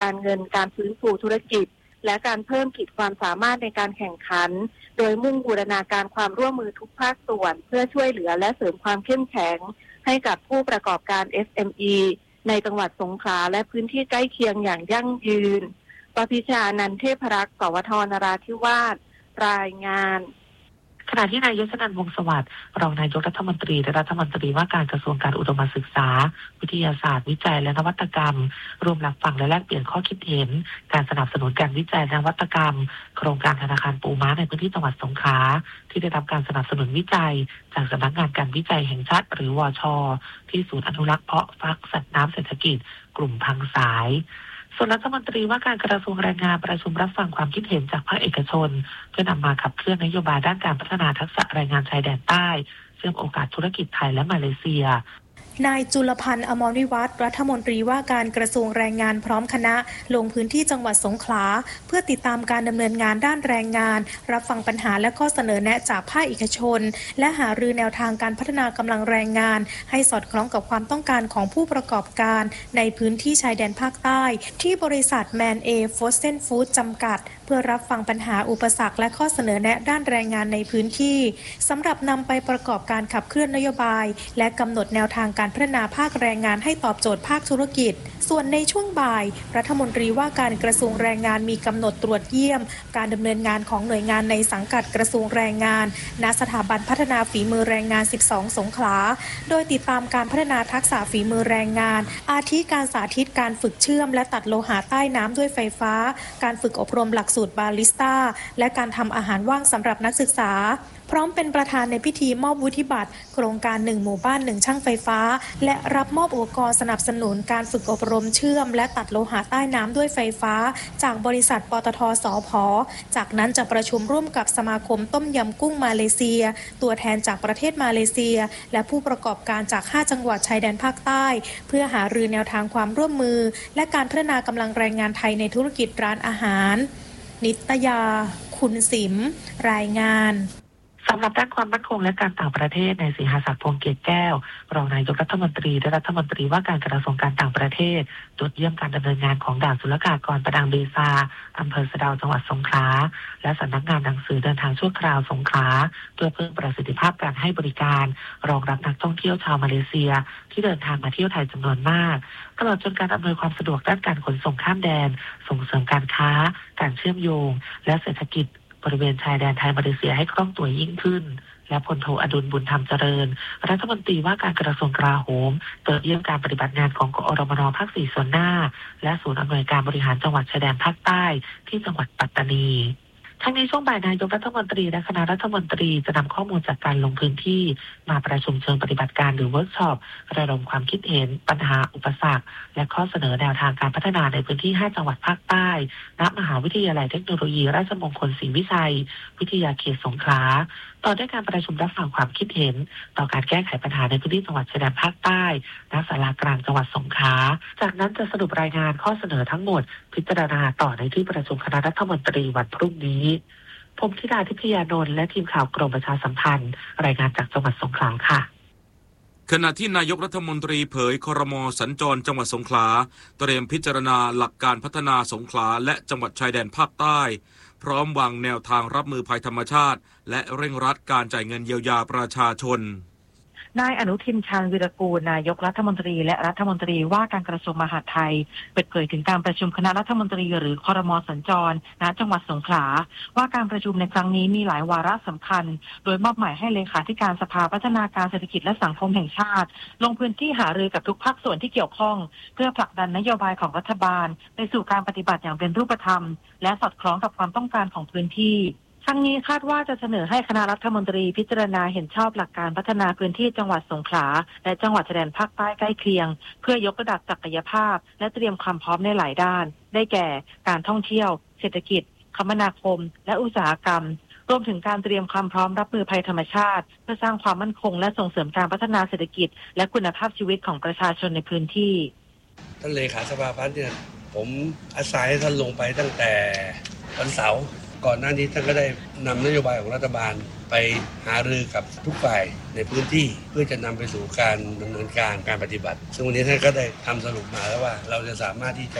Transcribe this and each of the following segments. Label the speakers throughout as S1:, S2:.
S1: การเงินการฟื้นฟูธุรกิจและการเพิ่มขีดความสามารถในการแข่งขันโดยมุ่งบูรณาการความร่วมมือทุกภาคส่วนเพื่อช่วยเหลือและเสริมความเข้มแข็งให้กับผู้ประกอบการ SME ในจังหวัดสงขลาและพื้นที่ใกล้เคียงอย่างยั่งยืนปพิชานันท์เทพรักษ์ สวท นราธิวาสรายงาน
S2: ขณะที่นายยศนันท์วงศ์สวัสดิ์รองนายกรัฐมนตรีและรัฐมนตรีว่าการกระทรวงการอุดมศึกษาวิทยาศาสตร์วิจัยและนวัตกรรมรวมรับฟังและแลกเปลี่ยนข้อคิดเห็นการสนับสนุนการวิจัยและนวัตกรรมโครงการธนาคารปูม้าในพื้นที่จังหวัดสงขลาที่ได้รับการสนับสนุนวิจัยจากสำนักงานการวิจัยแห่งชาติหรือวช.ที่ศูนย์อนุรักษ์เพาะฟักสัตว์น้ำเศรษฐกิจกลุ่มพังสายส่วนรัฐมนตรีว่าการกระทรวงแรงงานประชุมรับฟังความคิดเห็นจากภาคเอกชนเพื่อนำมาขับเคลื่อนนโยบายด้านการพัฒนาทักษะแรงงานชายแดนใต้เชื่อมโอกาสธุรกิจไทยและมาเลเซีย
S3: นายจุลพันธ์ อมรวิวัฒน์รัฐมนตรีว่าการกระทรวงแรงงานพร้อมคณะลงพื้นที่จังหวัดสงขลาเพื่อติดตามการดำเนินงานด้านแรงงานรับฟังปัญหาและข้อเสนอแนะจากภาคเอกชนและหารือแนวทางการพัฒนากำลังแรงงานให้สอดคล้องกับความต้องการของผู้ประกอบการในพื้นที่ชายแดนภาคใต้ที่บริษัทแมนเอฟอสเซนฟู้ดจำกัดเพื่อรับฟังปัญหาอุปสรรคและข้อเสนอแนะด้านแรงงานในพื้นที่สำหรับนำไปประกอบการขับเคลื่อนนโยบายและกำหนดแนวทางการพัฒนาภาคแรงงานให้ตอบโจทย์ภาคธุรกิจส่วนในช่วงบ่ายรัฐมนตรีว่าการกระทรวงแรงงานมีกำหนดตรวจเยี่ยมการดำเนินงานของหน่วยงานในสังกัดกระทรวงแรงงานณสถาบันพัฒนาฝีมือแรงงาน12สงขลาโดยติดตามการพัฒนาทักษะฝีมือแรงงานอาทิการสาธิตการฝึกเชื่อมและตัดโลหะใต้น้ำด้วยไฟฟ้าการฝึกอบรมหลักสูตรบาริสต้าและการทำอาหารว่างสำหรับนักศึกษาพร้อมเป็นประธานในพิธีมอบวุฒิบัตรโครงการ1หมู่บ้าน1ช่างไฟฟ้าและรับมอบอุปกรณ์สนับสนุนการฝึกอบรมเชื่อมและตัดโลหะใต้น้ำด้วยไฟฟ้าจากบริษัทปตท.สผ.จากนั้นจะประชุมร่วมกับสมาคมต้มยำกุ้งมาเลเซียตัวแทนจากประเทศมาเลเซียและผู้ประกอบการจาก5จังหวัดชายแดนภาคใต้เพื่อหารือแนวทางความร่วมมือและการพัฒนากำลังแรงงานไทยในธุรกิจร้านอาหารนิตยาคุณสิมรายงาน
S2: สำหรับด้านความมั่นคงและการต่างประเทศนายศรีหศักดิ์พงษ์เกตแก้วรองนายกรัฐมนตรีและรัฐมนตรีว่าการกระทรวงการต่างประเทศตรวจเยี่ยมการดำเนินงานของด่านศุลกากรประดังเบซาอำเภอสะเดาจังหวัดสงขลาและสำนักงานหนังสือเดินทางชั่วคราวสงขลาเพื่อเพิ่มประสิทธิภาพการให้บริการรองรับนักท่องเที่ยวชาวมาเลเซียที่เดินทางมาเที่ยวไทยจำนวนมากตลอดจนการอำนวยความสะดวกด้านการขนส่งข้ามแดนส่งเสริมการค้าการเชื่อมโยงและเศรษฐกิจบริเวณชายแดนไทยมาเลเซียให้คล่องตัวยิ่งขึ้นและพลโทอดุลบุญธรรมเจริญรัฐมนตรีว่าการกระทรวงกลาโหมตรวจเยี่ยมการปฏิบัติงานของกอรมน.ภาค 4 ส่วนหน้าและศูนย์อำนวยการบริหารจังหวัดชายแดนภาคใต้ที่จังหวัดปัตตานีทั้งนี้ช่วงบ่ายนายกรัฐมนตรีและคณะรัฐมนตรีจะนำข้อมูลจากการลงพื้นที่มาประชุมเชิงปฏิบัติการหรือเวิร์กช็อประดมความคิดเห็นปัญหาอุปสรรคและข้อเสนอแนวทางการพัฒนาในพื้นที่5จังหวัดภาคใต้ณมหาวิทยาลัยเทคโนโลยีราชมงคลศรีวิชัยวิทยาเขตสงขลาต่อด้วยการประชุมรับฟังความคิดเห็นต่อการแก้ไขปัญหาในพื้นที่จังหวัดชายแดนภาคใต้ณศาลากลางจังหวัดสงขลาจากนั้นจะสรุปรายงานข้อเสนอทั้งหมดพิจารณาต่อในที่ประชุมคณะรัฐมนตรีวันพรุ่งนี้ผมธิดาทิพยานนท์และทีมข่าวกรมประชาสัมพันธ์รายงานจากจังหวัดสงขลาค่ะ
S4: ขณะที่นายกรัฐมนตรีเผยครม.สัญจรจังหวัดสงขลาเตรียมพิจารณาหลักการพัฒนาสงขลาและจังหวัดชายแดนภาคใต้พร้อมวางแนวทางรับมือภัยธรรมชาติและเร่งรัดการจ่ายเงินเยียวยาประชาชน
S5: นายอนุทินชาญวีรกูลนายกรัฐมนตรีและรัฐมนตรีว่าการกระทรวงมหาดไทยเปิดเผยถึงการประชุมคณะรัฐมนตรีหรือครม.สัญจรณจังหวัดสงขลาว่าการประชุมในครั้งนี้มีหลายวาระสำคัญโดยมอบหมายให้เลขาธิการสภาพัฒนาการเศรษฐกิจและสังคมแห่งชาติลงพื้นที่หารือกับทุกภาคส่วนที่เกี่ยวข้องเพื่อผลักดันนโยบายของรัฐบาลไปสู่การปฏิบัติอย่างเป็นรูปธรรมและสอดคล้องกับความต้องการของพื้นที่ทั้งนี้คาดว่าจะเสนอให้คณะรัฐมนตรีพิจารณาเห็นชอบหลักการพัฒนาพื้นที่จังหวัดสงขลาและจังหวัดชายแดนภาคใต้ใกล้เคียงเพื่อยกระดับศักยภาพและเตรียมความพร้อมในหลายด้านได้แก่การท่องเที่ยวเศรษฐกิจคมนาคมและอุตสาหกรรมรวมถึงการเตรียมความพร้อมรับมือภัยธรรมชาติเพื่อสร้างความมั่นคงและส่งเสริมการพัฒนาเศรษฐกิจและคุณภาพชีวิตของประชาชนในพื้นที่
S6: ท่านเลขาสภาพัฒน์เนี่ยผมอาศัยให้ท่านลงไปตั้งแต่วันเสาร์ก่อนหน้านี้ท่านก็ได้นำนโยบายของรัฐบาลไปหารือกับทุกฝ่ายในพื้นที่เพื่อจะนำไปสู่การดำเนินการปฏิบัติซึ่งวันนี้ท่านก็ได้ทำสรุปมาแล้วว่าเราจะสามารถที่จะ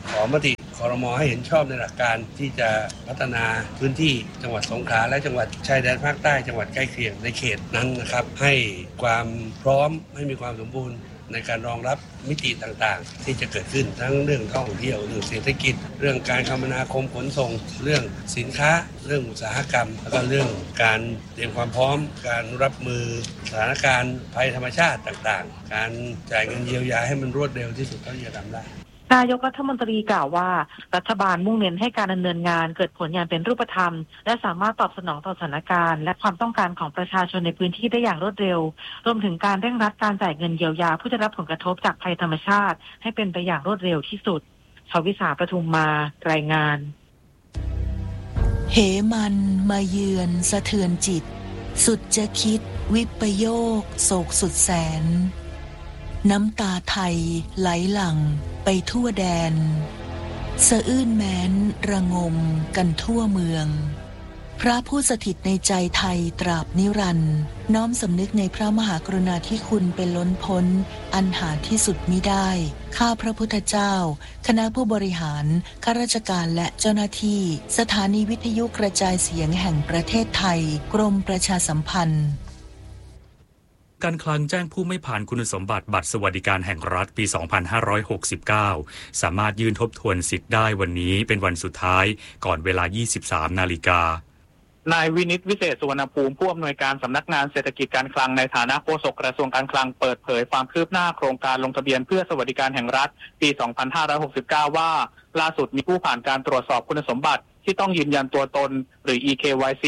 S6: ขอมติครม.ให้เห็นชอบในหลักการที่จะพัฒนาพื้นที่จังหวัดสงขลาและจังหวัดชายแดนภาคใต้จังหวัดใกล้เคียงในเขตนั้นนะครับให้ความพร้อมให้มีความสมบูรณ์ในการรองรับมิติต่างๆที่จะเกิดขึ้นทั้งเรื่องท่องเที่ยวเรื่องเศรษฐกิจเรื่องการคมนาคมขนส่งเรื่องสินค้าเรื่องอุตสาหกรรมแล้วก็เรื่องการเตรียมความพร้อมการรับมือสถานการณ์ภัยธรรมชาติต่างๆการจ่ายเงินเยียวยาให้มันรวดเร็วที่สุดเท่าที่จะทำได้
S5: นายกรัฐมนตรีกล่าวว่ารัฐบาลมุ่งเน้นให้การดำเนินงานเกิดผลอย่างเป็นรูปธรรมและสามารถตอบสนองต่อสถานการณ์และความต้องการของประชาชนในพื้นที่ได้อย่างรวดเร็วรวมถึงการเร่งรัดการจ่ายเงินเยียวยาผู้ได้รับผลกระทบจากภัยธรรมชาติให้เป็นไปอย่างรวดเร็วที่สุดชวิสาประทุมมารายงาน
S7: เหมันมาเยือนสะเทือนจิตสุดจะคิดวิปโยคโศกสุดแสนน้ำตาไทยไหลหลั่งไปทั่วแดนสะอื้นแม้นระงมกันทั่วเมืองพระผู้สถิตในใจไทยตราบนิรันดร์น้อมสำนึกในพระมหากรุณาธิคุณเป็นล้นพ้นอันหาที่สุดมิได้ข้าพระพุทธเจ้าคณะผู้บริหารข้าราชการและเจ้าหน้าที่สถานีวิทยุกระจายเสียงแห่งประเทศไทยกรมประชาสัมพันธ์
S8: การคลังแจ้งผู้ไม่ผ่านคุณสมบัติบัตรสวัสดิการแห่งรัฐปี 2569 สามารถยื่นทบทวนสิทธิ์ได้วันนี้เป็นวันสุดท้ายก่อนเวลา 23 นาฬิกาน
S9: ายวินิตวิเศษสุวรรณภูมิผู้อำนวยการสำนักงานเศรษฐกิจการคลังในฐานะโฆษกกระทรวงการคลังเปิดเผยความคืบหน้าโครงการลงทะเบียนเพื่อสวัสดิการแห่งรัฐปี 2569 ว่าล่าสุดมีผู้ผ่านการตรวจสอบคุณสมบัติที่ต้องยืนยันตัวตนหรือ EKYC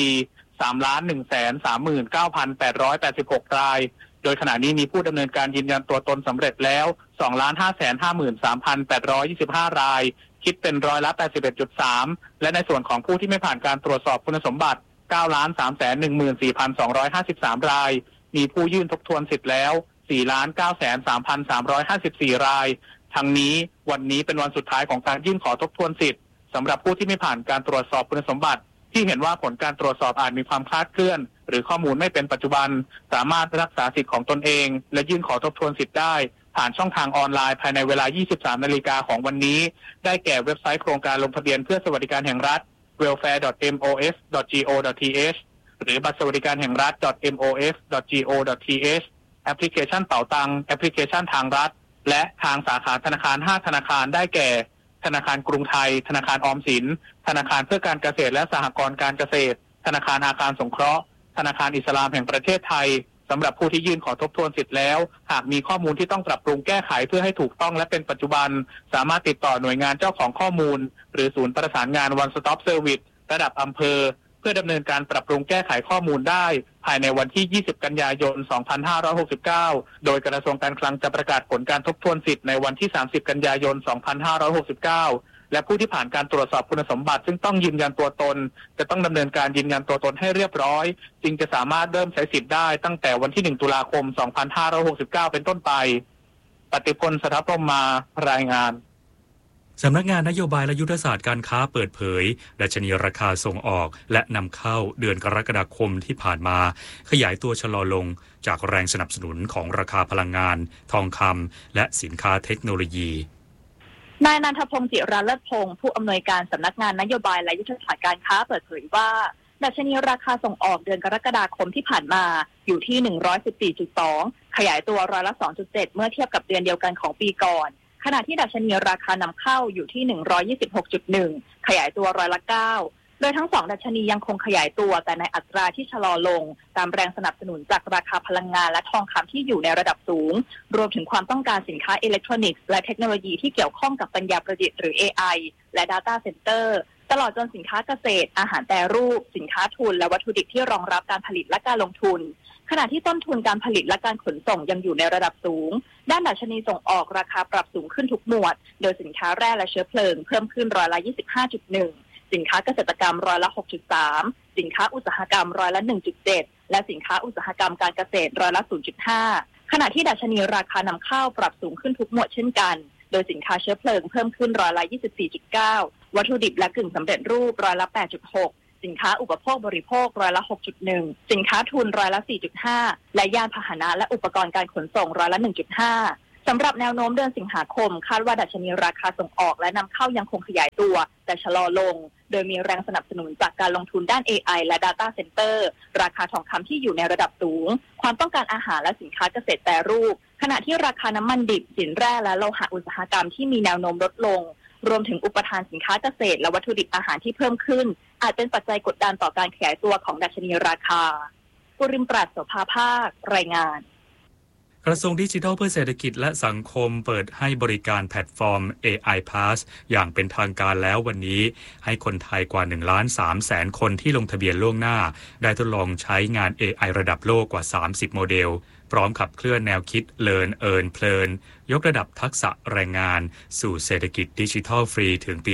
S9: 3,139,886 รายโดยขณะนี้มีผู้ดำเนินการยืนยันตัวตนสำเร็จแล้ว 2,553,825 รายคิดเป็นร้อยละ 81.3 และในส่วนของผู้ที่ไม่ผ่านการตรวจสอบคุณสมบัติ 9,314,253 รายมีผู้ยื่นทบทวนสิทธิ์แล้ว 4,903,354 รายทั้งนี้วันนี้เป็นวันสุดท้ายของการยื่นขอทบทวนสิทธิ์สำหรับผู้ที่ไม่ผ่านการตรวจสอบคุณสมบัติที่เห็นว่าผลการตรวจสอบอาจมีความคลาดเคลื่อนหรือข้อมูลไม่เป็นปัจจุบันสามารถรักษาสิทธิ์ของตนเองและยื่นขอทบทวนสิทธิ์ได้ผ่านช่องทางออนไลน์ภายในเวลา 23 นาฬิกาของวันนี้ได้แก่เว็บไซต์โครงการลงทะเบียนเพื่อสวัสดิการแห่งรัฐ welfare.mos.go.th หรือบัตรสวัสดิการแห่งรัฐ .mos.go.th แอปพลิเคชันเป๋าตังแอปพลิเคชันทางรัฐและทางสาขาธนาคาร5ธนาคารได้แก่ธนาคารกรุงไทยธนาคารออมสินธนาคารเพื่อการเกษตรและสหกรณ์การเกษตรธนาคารอาคารสงเคราะห์ธนาคารอิสลามแห่งประเทศไทยสำหรับผู้ที่ยื่นขอทบทวนสิทธิ์แล้วหากมีข้อมูลที่ต้องปรับปรุงแก้ไขเพื่อให้ถูกต้องและเป็นปัจจุบันสามารถติดต่อหน่วยงานเจ้าของข้อมูลหรือศูนย์ประสานงาน One Stop Service ระดับอำเภอเพื่อดำเนินการปรับปรุงแก้ไขข้อมูลได้ภายในวันที่ 20 กันยายน 2569 โดยกระทรวงการคลังจะประกาศผลการทบทวนสิทธิ์ในวันที่ 30 กันยายน 2569 และผู้ที่ผ่านการตรวจสอบคุณสมบัติซึ่งต้องยืนยันตัวตนจะต้องดำเนินการยืนยันตัวตนให้เรียบร้อยจึงจะสามารถเริ่มใช้สิทธิ์ได้ตั้งแต่วันที่ 1 ตุลาคม 2569 เป็นต้นไปปฏิพล สถาพรหมารายงาน
S8: สำนักงานนโยบายและยุทธศาสตร์การค้าเปิดเผยดัชนีราคาส่งออกและนำเข้าเดือนกรกฎาคมที่ผ่านมาขยายตัวชะลอลงจากแรงสนับสนุนของราคาพลังงานทองคำและสินค้าเทคโนโลยี
S10: นายนันทพงศ์จิราเลิศพงศ์ผู้อำนวยการสำนักงานนโยบายและยุทธศาสตร์การค้าเปิดเผยว่าดัชนีราคาส่งออกเดือนกรกฎาคมที่ผ่านมาอยู่ที่ 114.2 ขยายตัวร้อยละ 2.7 เมื่อเทียบกับเดือนเดียวกันของปีก่อนขณะที่ดัชนีราคานำเข้าอยู่ที่ 126.1 ขยายตัวร้อยละ 9 โดยทั้งสองดัชนียังคงขยายตัวแต่ในอัตราที่ชะลอลงตามแรงสนับสนุนจากราคาพลังงานและทองคำที่อยู่ในระดับสูงรวมถึงความต้องการสินค้าอิเล็กทรอนิกส์และเทคโนโลยีที่เกี่ยวข้องกับปัญญาประดิษฐ์หรือ AI และ Data Center ตลอดจนสินค้าเกษตรอาหารแปรรูปสินค้าทุนและวัตถุดิบที่รองรับการผลิตและการลงทุนขณะที่ต้นทุนการผลิตและการขนส่งยังอยู่ในระดับสูงด้านดัชนีส่งออกราคาปรับสูงขึ้นทุกหมวดโดยสินค้าแร่และเชื้อเพลิงเพิ่มขึ้นร้อยละ 25.1 สินค้าเกษตรกรรมร้อยละ 6.3 สินค้าอุตสาหกรรมร้อยละ 1.7 และสินค้าอุตสาหกรรมการเกษตรร้อยละ 0.5 ขณะที่ดัชนีราคานำเข้าปรับสูงขึ้นทุกหมวดเช่นกันโดยสินค้าเชื้อเพลิงเพิ่มขึ้นร้อยละ 24.9 วัตถุดิบและกึ่งสำเร็จรูปร้อยละ 8.6 สินค้าอุปโภคบริโภคร้อยละ 6.1 สินค้าทุนร้อยละ 4.5 และยานพาหนะและอุปกรณ์การขนส่งร้อยละ 1.5 สสำหรับแนวโน้มเดือนสิงหาคมคาดว่าดัชนีราคาส่งออกและนำเข้ายังคงขยายตัวแต่ชะลอลงโดยมีแรงสนับสนุนจากการลงทุนด้าน AI และ Data Center ราคาทองคำที่อยู่ในระดับสูงความต้องการอาหารและสินค้าเกษตรแปรรูปขณะที่ราคาน้ำมันดิบสินแร่และโลหะอุตสาหกรรมที่มีแนวโน้มลดลงรวมถึงอุปทานสินค้าเกษตรและวัตถุดิบอาหารที่เพิ่มขึ้นอาจเป็นปัจจัยกดดันต่อการขยายตัวของดัชนีราคาปุริมปราชโสภาภาครายงาน
S8: กระทรวงดิจิทัลเพื่อเศรษฐกิจและสังคมเปิดให้บริการแพลตฟอร์ม AI Pass อย่างเป็นทางการแล้ววันนี้ให้คนไทยกว่า 1,300,000 คนที่ลงทะเบียนล่วงหน้าได้ทดลองใช้งาน AI ระดับโลกกว่า 30 โมเดลพร้อมขับเคลื่อนแนวคิด Learn Earn เพลินยกระดับทักษะแรงงานสู่เศรษฐกิจดิจิทัลฟรีถึงปี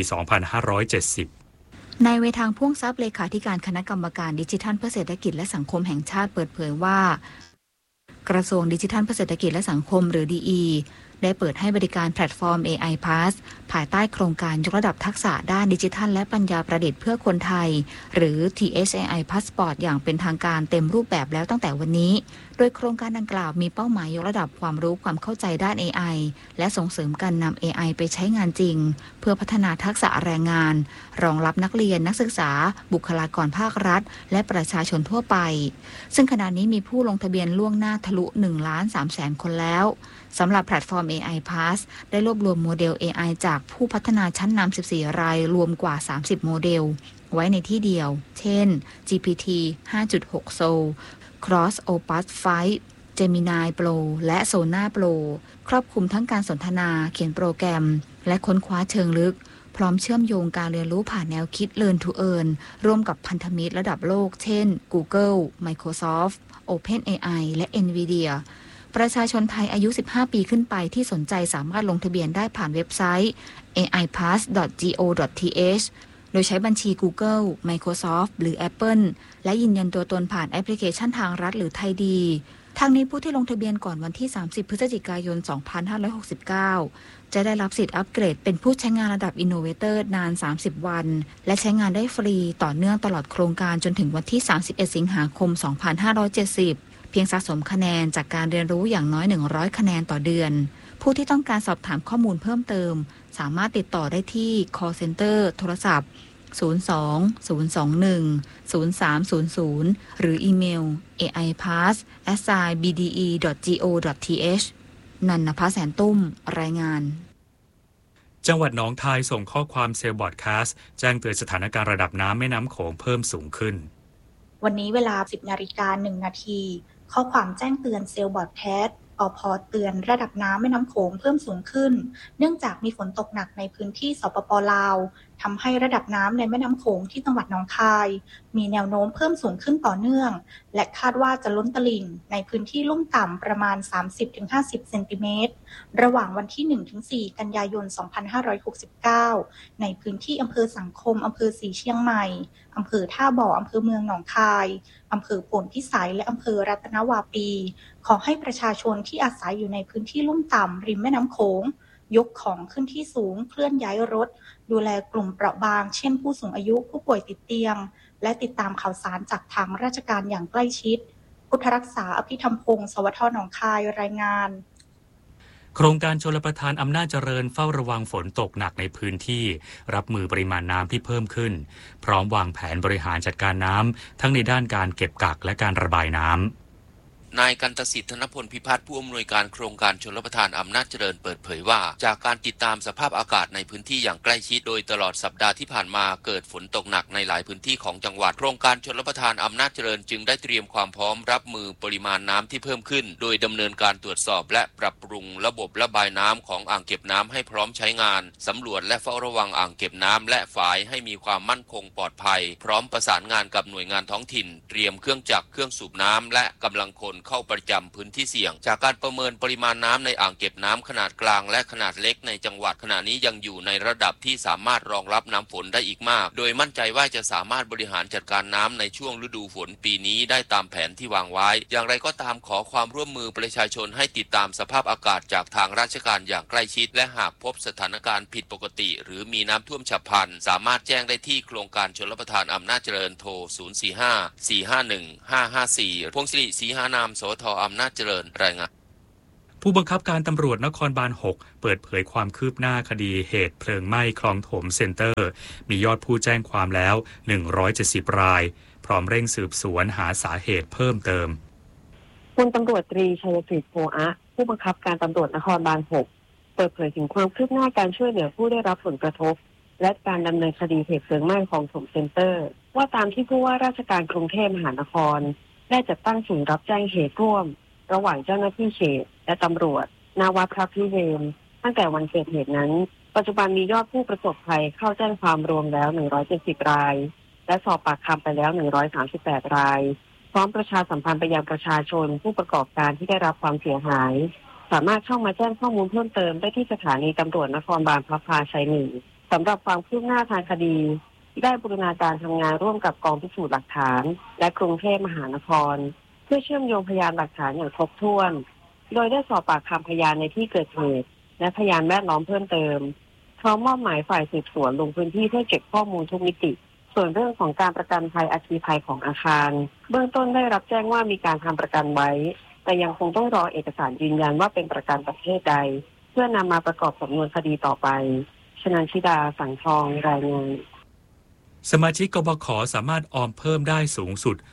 S8: 2570
S11: นายเวทางพ่วงทรัพย์เลขาธิการคณะกรรมการดิจิทัลเพื่อเศรษฐกิจและสังคมแห่งชาติเปิดเผยว่ากระทรวงดิจิทัลเพื่อเศรษฐกิจและสังคมหรือ DE ได้เปิดให้บริการแพลตฟอร์ม AI Pass ภายใต้โครงการยกระดับทักษะด้านดิจิทัลและปัญญาประดิษฐ์เพื่อคนไทยหรือ THAI Passport อย่างเป็นทางการเต็มรูปแบบแล้วตั้งแต่วันนี้โดยโครงการดังกล่าวมีเป้าหมายยกระดับความรู้ความเข้าใจด้าน AI และส่งเสริมการนำ AI ไปใช้งานจริงเพื่อพัฒนาทักษะแรงงานรองรับนักเรียนนักศึกษาบุคลากรภาครัฐและประชาชนทั่วไปซึ่งขณะนี้มีผู้ลงทะเบียนล่วงหน้าทะลุ 1,300,000 คนแล้วสำหรับแพลตฟอร์ม AI Pass ได้รวบรวมโมเดล AI จากผู้พัฒนาชั้นนำ 14 รายรวมกว่า 30 โมเดลไว้ในที่เดียวเช่น GPT 5.6 Soul Cross Opus 5 Gemini Pro และ Sonar Pro ครอบคลุมทั้งการสนทนาเขียนโปรแกรมและค้นคว้าเชิงลึกพร้อมเชื่อมโยงการเรียนรู้ผ่านแนวคิด Learn to Earn ร่วมกับพันธมิตรระดับโลกเช่น Google Microsoft OpenAI และ Nvidiaประชาชนไทยอายุ 15 ปีขึ้นไปที่สนใจสามารถลงทะเบียนได้ผ่านเว็บไซต์ aipass.go.th โดยใช้บัญชี Google Microsoft หรือ Apple และยืนยันตัวตนผ่านแอปพลิเคชันทางรัฐหรือไทยดีทางนี้ผู้ที่ลงทะเบียนก่อนวันที่ 30 พฤศจิกายน 2569 จะได้รับสิทธิ์อัปเกรดเป็นผู้ใช้งานระดับ Innovator นาน 30 วันและใช้งานได้ฟรีต่อเนื่องตลอดโครงการจนถึงวันที่ 31 สิงหาคม 2570เพียงสะสมคะแนนจากการเรียนรู้อย่างน้อย 100 คะแนนต่อเดือนผู้ที่ต้องการสอบถามข้อมูลเพิ่มเติมสามารถติดต่อได้ที่ call center โทรศัพท์ 02-021-0300 หรืออีเมล aipass@bde.go.th นันนภาแสนตุ้มรายงาน
S8: จังหวัดหนองคายส่งข้อความเซลล์บอร์ดแคสต์แจ้งเตือนสถานการณ์ระดับน้ำแม่น้ำโขงเพิ่มสูงขึ้น
S12: วันนี้เวลา 10:01 น.ข้อความแจ้งเตือนเซลล์บอร์ดแคสต์อพ.เตือนระดับน้ำแม่น้ำโขงเพิ่มสูงขึ้นเนื่องจากมีฝนตกหนักในพื้นที่สปป.ลาวทำให้ระดับน้ำในแม่น้ำโขงที่จังหวัดหนองคายมีแนวโน้มเพิ่มสูงขึ้นต่อเนื่องและคาดว่าจะล้นตลิ่งในพื้นที่ลุ่มต่ำประมาณ 30-50 เซนติเมตรระหว่างวันที่ 1-4 กันยายน 2569 ในพื้นที่อำเภอสังคมอำเภอศรีเชียงใหม่อำเภอท่าบ่ออำเภอเมืองหนองคายอำเภอโพนพิสัยและอำเภอรัตนวาปีขอให้ประชาชนที่อาศัยอยู่ในพื้นที่ลุ่มต่ำริมแม่น้ำโขงยกของขึ้นที่สูงเคลื่อนย้ายรถดูแลกลุ่มเปราะบางเช่นผู้สูงอายุผู้ป่วยติดเตียงและติดตามข่าวสารจากทางราชการอย่างใกล้ชิดพุทธรักษาอภิธรรมพงศ์สวทหนองคายรายงาน
S8: โครงการชลประทานอำนาจเจริญเฝ้าระวังฝนตกหนักในพื้นที่รับมือปริมาณน้ำที่เพิ่มขึ้นพร้อมวางแผนบริหารจัดการน้ำทั้งในด้านการเก็บกักและการระบายน้ำ
S13: นายกันตสิทธิ์ธนพลพิพัฒน์ผู้อำนวยการโครงการชลประทานอำนาจเจริญเปิดเผยว่าจากการติดตามสภาพอากาศในพื้นที่อย่างใกล้ชิดโดยตลอดสัปดาห์ที่ผ่านมาเกิดฝนตกหนักในหลายพื้นที่ของจังหวัดโครงการชลประทานอำนาจเจริญจึงได้เตรียมความพร้อมรับมือปริมาณน้ำที่เพิ่มขึ้นโดยดำเนินการตรวจสอบและปรับปรุงระบบระบายน้ำของอ่างเก็บน้ำให้พร้อมใช้งานสำรวจและเฝ้าระวังอ่างเก็บน้ำและฝายให้มีความมั่นคงปลอดภัยพร้อมประสานงานกับหน่วยงานท้องถิ่นเตรียมเครื่องจักรเครื่องสูบน้ำและกำลังคนเข้าประจำพื้นที่เสี่ยงจากการประเมินปริมาณน้ำในอ่างเก็บน้ำขนาดกลางและขนาดเล็กในจังหวัดขณะนี้ยังอยู่ในระดับที่สามารถรองรับน้ำฝนได้อีกมากโดยมั่นใจว่าจะสามารถบริหารจัดการน้ำในช่วงฤดูฝนปีนี้ได้ตามแผนที่วางไว้อย่างไรก็ตามขอความร่วมมือประชาชนให้ติดตามสภาพอากาศจากทางราชการอย่างใกล้ชิดและหากพบสถานการณ์ผิดปกติหรือมีน้ำท่วมฉับพลันสามารถแจ้งได้ที่โครงการชลประทานอำนาจเจริญโทร 045-451-554 พงศิริศรีหานามสวทอำนาจเจริญรายงาน
S8: ผู้บังคับการตำรวจนครบาล 6 เปิดเผยความคืบหน้าคดีเหตุเพลิงไหม้คลองถมเซ็นเตอร์มียอดผู้แจ้งความแล้ว170รายพร้อมเร่งสืบสวนหาสาเหตุเพิ่มเติม
S14: พลตำรวจตรีชัยศิษฐ์โพอะผู้บังคับการตำรวจนครบาล 6 เปิดเผยถึงความคืบหน้าการช่วยเหลือผู้ได้รับผลกระทบและการดำเนินคดีเหตุเพลิงไหม้คลองถมเซ็นเตอร์ว่าตามที่ผู้ว่าราชการกรุงเทพมหานครได้จัดตั้งศูนย์รับแจ้งเหตุร่วมระหว่างเจ้าหน้าที่เขตและตำรวจณวัดพระพิเรนตั้งแต่วันเกิดเหตุนั้นปัจจุบันมียอดผู้ประสบภัยเข้าแจ้งความรวมแล้ว170รายและสอบปากคำไปแล้ว138รายพร้อมประชาสัมพันธ์ไปยังประชาชนผู้ประกอบการที่ได้รับความเสียหายสามารถเข้ามาแจ้งข้อมูลเพิ่มเติมได้ที่สถานีตำรวจนครบาลพระพาชัย1สำหรับความคืบหน้าทางคดีได้บูรณาการทำงานร่วมกับกองพิสูจน์หลักฐานและกรุงเทพมหานครเพื่อเชื่อมโยงพยานหลักฐานอย่างครบถ้วนโดยได้สอบปากคำพยานในที่เกิดเหตุและพยานแวดล้อมเพิ่มเติมพร้อมมอบหมายฝ่ายสืบสวนลงพื้นที่เพื่อเก็บข้อมูลทุกมิติส่วนเรื่องของการประกันภัยอัคคีภัยของอาคารเบื้องต้นได้รับแจ้งว่ามีการทำประกันไว้แต่ยังคงต้องรอเอกสารยืนยันว่าเป็นประกันประเภทใดเพื่อนำมาประกอบสำนวนคดีต่อไปชนันชิดาสังทองรายงาน
S8: สมาชิกกบข.สามารถออมเพิ่มได้สูงสุด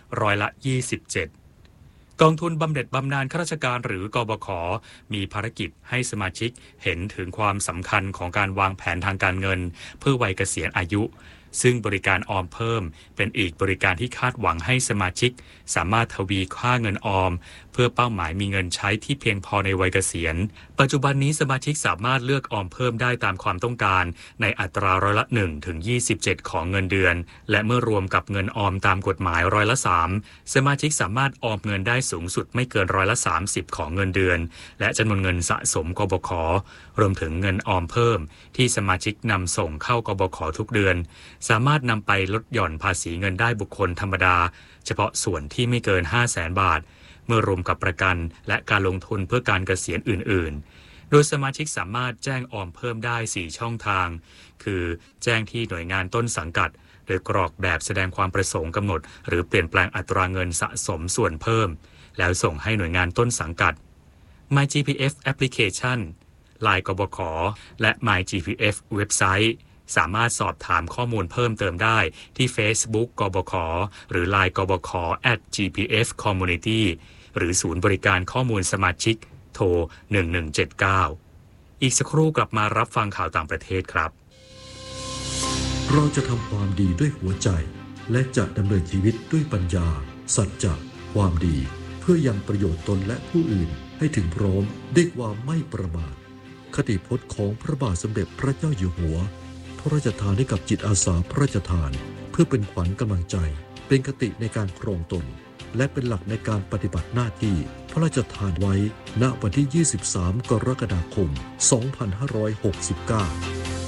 S8: 27%กองทุนบำเหน็จบำนาญข้าราชการหรือกบข.มีภารกิจให้สมาชิกเห็นถึงความสำคัญของการวางแผนทางการเงินเพื่อวัยเกษียณอายุซึ่งบริการออมเพิ่มเป็นอีกบริการที่คาดหวังให้สมาชิกสามารถทวีค่าเงินออมเพื่อเป้าหมายมีเงินใช้ที่เพียงพอในวัยเกษียณปัจจุบันนี้สมาชิกสามารถเลือกออมเพิ่มได้ตามความต้องการในอัตรา1% ถึง 27% ของเงินเดือนและเมื่อรวมกับเงินออมตามกฎหมาย3%สมาชิกสามารถออมเงินได้สูงสุดไม่เกิน30%ของเงินเดือนและจำนวนเงินสะสมกบข.รวมถึงเงินออมเพิ่มที่สมาชิกนำส่งเข้ากบข.ทุกเดือนสามารถนำไปลดหย่อนภาษีเงินได้บุคคลธรรมดาเฉพาะส่วนที่ไม่เกิน 500,000 บาทเมื่อรวมกับประกันและการลงทุนเพื่อการเกษียณอื่นๆโดยสมาชิกสามารถแจ้งออมเพิ่มได้4ช่องทางคือแจ้งที่หน่วยงานต้นสังกัดโดยกรอกแบบแสดงความประสงค์กำหนดหรือเปลี่ยนแปลงอัตราเงินสะสมส่วนเพิ่มแล้วส่งให้หน่วยงานต้นสังกัด MyGPF Application LINE กบข.และ MyGPF เว็บไซต์สามารถสอบถามข้อมูลเพิ่มเติมได้ที่ Facebook กบข.หรือ LINE กบข. @GPF Community หรือศูนย์บริการข้อมูลสมาชิกโทร1179อีกสักครู่กลับมารับฟังข่าวต่างประเทศครับ
S15: เราจะทำความดีด้วยหัวใจและจะดำเนินชีวิตด้วยปัญญาสัจจะความดีเพื่อยังประโยชน์ตนและผู้อื่นให้ถึงพร้อมด้วยความไม่ประมาทคติพจน์ของพระบาทสมเด็จพระเจ้าอยู่หัวพระราชทานให้กับจิตอาสาพระราชทานเพื่อเป็นขวัญกำลังใจเป็นคติในการครองตนและเป็นหลักในการปฏิบัติหน้าที่พระราชทานไว้ณวันที่23กรกฎาคม2569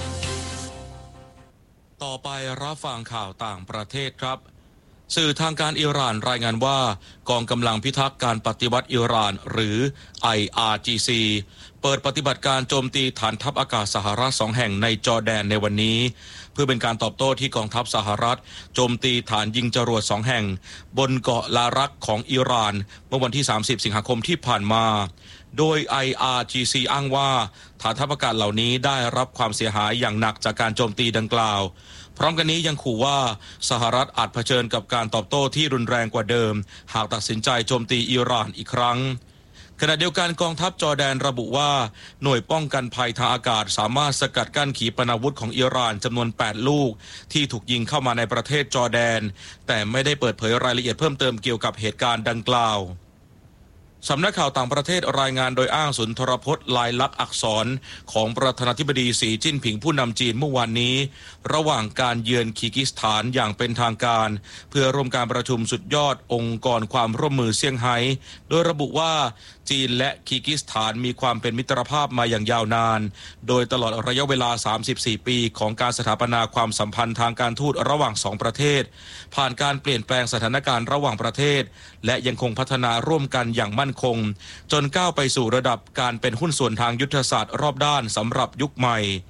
S4: ต่อไปรับฟังข่าวต่างประเทศครับสื่อทางการอิหร่านรายงานว่ากองกำลังพิทักษ์การปฏิวัติอิหร่านหรือ IRGC เปิดปฏิบัติการโจมตีฐานทัพอากาศสหรัฐ2แห่งในจอร์แดนในวันนี้เพื่อเป็นการตอบโต้ที่กองทัพสหรัฐโจมตีฐานยิงจรวด2แห่งบนเกาะลารักของอิหร่านเมื่อวันที่30สิงหาคมที่ผ่านมาโดย IRGC อ้างว่าฐานทัพอากาศเหล่านี้ได้รับความเสียหายอย่างหนักจากการโจมตีดังกล่าวพร้อมกันนี้ยังขู่ว่าสหรัฐอาจเผชิญกับการตอบโต้ที่รุนแรงกว่าเดิมหากตัดสินใจโจมตีอิหร่านอีกครั้งขณะเดียวกันกองทัพจอร์แดนระบุว่าหน่วยป้องกันภัยทางอากาศสามารถสกัดกั้นขีปนาวุธของอิหร่านจำนวน8ลูกที่ถูกยิงเข้ามาในประเทศจอร์แดนแต่ไม่ได้เปิดเผยรายละเอียดเพิ่มเติมเกี่ยวกับเหตุการณ์ดังกล่าวสำนักข่าวต่างประเทศรายงานโดยอ้างสุนทรพจน์ลายลักษณ์อักษรของประธานาธิบดีสีจิ้นผิงผู้นำจีนเมื่อวานนี้ระหว่างการเยือนคีร์กิสถานอย่างเป็นทางการเพื่อร่วมการประชุมสุดยอดองค์กรความร่วมมือเซี่ยงไฮ้โดยระบุว่าจีนและคีร์กิสถานมีความเป็นมิตรภาพมาอย่างยาวนานโดยตลอดระยะเวลา34ปีของการสถาปนาความสัมพันธ์ทางการทูตระหว่าง2ประเทศผ่านการเปลี่ยนแปลงสถานการณ์ระหว่างประเทศและยังคงพัฒนาร่วมกันอย่างมั่นคงจนก้าวไปสู่ระดับการเป็นหุ้นส่วนทางยุทธศาสตร์รอบด้านสำหรับยุคใหม่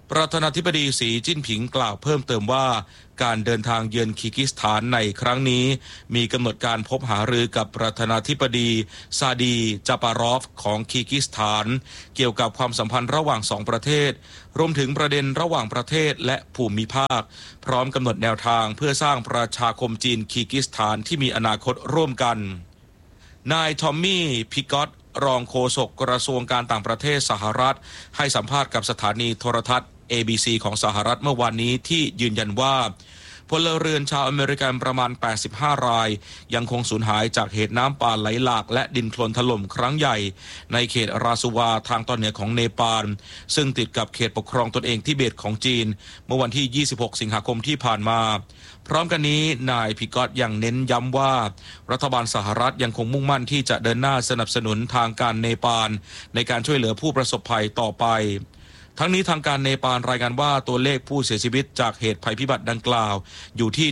S4: ประธานาธิบดีสีจิ้นผิงกล่าวเพิ่มเติมว่าการเดินทางเยือนคีร์กิสถานในครั้งนี้มีกำหนดการพบหารือกับประธานาธิบดีซาดีจาปารอฟของคีร์กิสถานเกี่ยวกับความสัมพันธ์ระหว่างสองประเทศรวมถึงประเด็นระหว่างประเทศและภูมิภาคพร้อมกำหนดแนวทางเพื่อสร้างประชาคมจีนคีร์กิสถานที่มีอนาคตร่วมกันนายทอมมี่พิกอตรองโฆษกกระทรวงการต่างประเทศสหรัฐให้สัมภาษณ์กับสถานีโทรทัศน์ ABC ของสหรัฐเมื่อวานนี้ที่ยืนยันว่าพลเรือนชาวอเมริกันประมาณ85รายยังคงสูญหายจากเหตุน้ำป่าไหลหลากและดินโคลนถล่มครั้งใหญ่ในเขตราสุวาทางตอนเหนือของเนปาลซึ่งติดกับเขตปกครองตนเองทิเบตของจีนเมื่อวันที่26สิงหาคมที่ผ่านมาพร้อมกันนี้นายพิกอตยังเน้นย้ำว่ารัฐบาลสหรัฐยังคงมุ่งมั่นที่จะเดินหน้าสนับสนุนทางการเนปาลในการช่วยเหลือผู้ประสบภัยต่อไปทั้งนี้ทางการเนปาลรายงานว่าตัวเลขผู้เสียชีวิตจากเหตุภัยพิบัติดังกล่าวอยู่ที่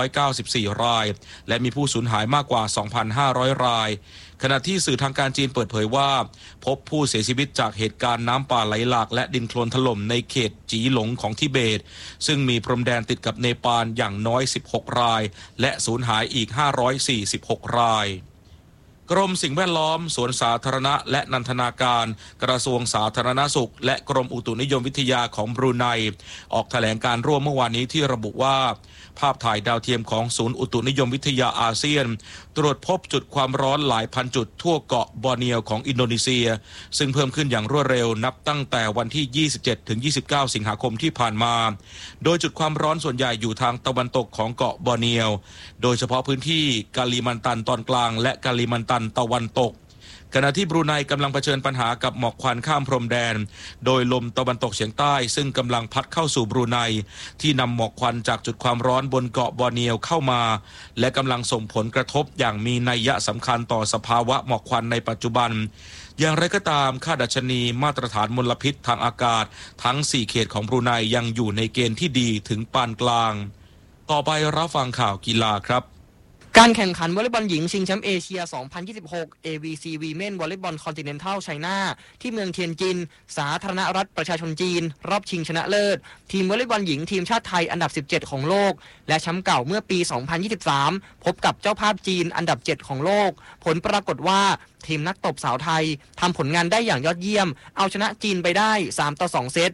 S4: 794รายและมีผู้สูญหายมากกว่า 2,500 รายขณะที่สื่อทางการจีนเปิดเผยว่าพบผู้เสียชีวิตจากเหตุการณ์น้ำป่าไหลหลากและดินโคลนถล่มในเขตจีหลงของทิเบตซึ่งมีพรมแดนติดกับเนปาลอย่างน้อย16รายและสูญหายอีก546รายกรมสิ่งแวดล้อมสวนสาธารณะและนันทนาการกระทรวงสาธารณสุขและกรมอุตุนิยมวิทยาของบรูไนออกแถลงการร่วมเมื่อวานนี้ที่ระบุว่าภาพถ่ายดาวเทียมของศูนย์อุตุนิยมวิทยาอาเซียนตรวจพบจุดความร้อนหลายพันจุดทั่วเกาะบอร์เนียวของอินโดนีเซียซึ่งเพิ่มขึ้นอย่างรวดเร็วนับตั้งแต่วันที่27ถึง29สิงหาคมที่ผ่านมาโดยจุดความร้อนส่วนใหญ่อยู่ทางตะวันตกของเกาะบอร์เนียวโดยเฉพาะพื้นที่กาลิมันตันตอนกลางและกาลิมันตันตะวันตกขณะที่บรูไนกำลังเผชิญปัญหากับหมอกควันข้ามพรมแดนโดยลมตะวันตกเฉียงใต้ซึ่งกำลังพัดเข้าสู่บรูไนที่นำหมอกควันจากจุดความร้อนบนเกาะบอร์เนียวเข้ามาและกำลังส่งผลกระทบอย่างมีนัยสำคัญต่อสภาวะหมอกควันในปัจจุบันอย่างไรก็ตามค่าดัชนีมาตรฐานมลพิษทางอากาศทั้ง4เขตของบรูไนยังอยู่ในเกณฑ์ที่ดีถึงปานกลางต่อไปรับฟังข่าวกีฬาครับ
S16: การแข่งขันวอลเลย์บอลหญิงชิงแชมป์เอเชีย 2026 AVC Women Volleyball Continental China ที่เมืองเทียนจินสาธารณรัฐประชาชนจีนรอบชิงชนะเลิศทีมวอลเลย์บอลหญิงทีมชาติไทยอันดับ17ของโลกและแชมป์เก่าเมื่อปี 2023 พบกับเจ้าภาพจีนอันดับ7ของโลกผลปรากฏว่าทีมนักตบสาวไทยทำผลงานได้อย่างยอดเยี่ยมเอาชนะจีนไปได้3-2เซต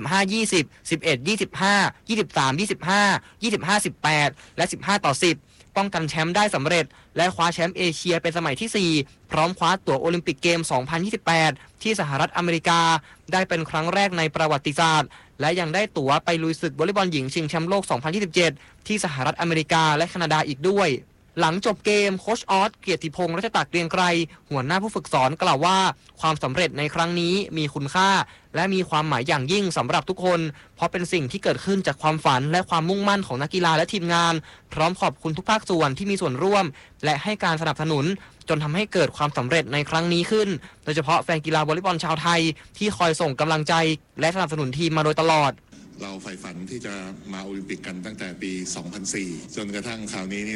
S16: 25-20 11-25 23-25 25-18 และ 15-10ป้องกันแชมป์ได้สำเร็จและคว้าแชมป์เอเชียเป็นสมัยที่4พร้อมคว้าตั๋วโอลิมปิกเกม 2028 ที่สหรัฐอเมริกาได้เป็นครั้งแรกในประวัติศาสตร์และยังได้ตั๋วไปลุยศึกวอลเลย์บอลหญิงชิงแชมป์โลก 2027 ที่สหรัฐอเมริกาและแคนาดาอีกด้วยหลังจบเกมโค้ชออสเกียรติพงษ์รัชตะเกรียงไกรหัวหน้าผู้ฝึกสอนกล่าวว่าความสำเร็จในครั้งนี้มีคุณค่าและมีความหมายอย่างยิ่งสำหรับทุกคนเพราะเป็นสิ่งที่เกิดขึ้นจากความฝันและความมุ่งมั่นของนักกีฬาและทีมงานพร้อมขอบคุณทุกภาคส่วนที่มีส่วนร่วมและให้การสนับสนุนจนทำให้เกิดความสำเร็จในครั้งนี้ขึ้นโดยเฉพาะแฟนกีฬาวอลเลย์บอลชาวไทยที่คอยส่งกำลังใจและสนับสนุนทีมมาโดยตลอด
S17: เราใฝ่ฝันที่จะมาโอลิมปิกกันตั้งแต่ปี 2004 จนกระทั่งคราวนี้นี่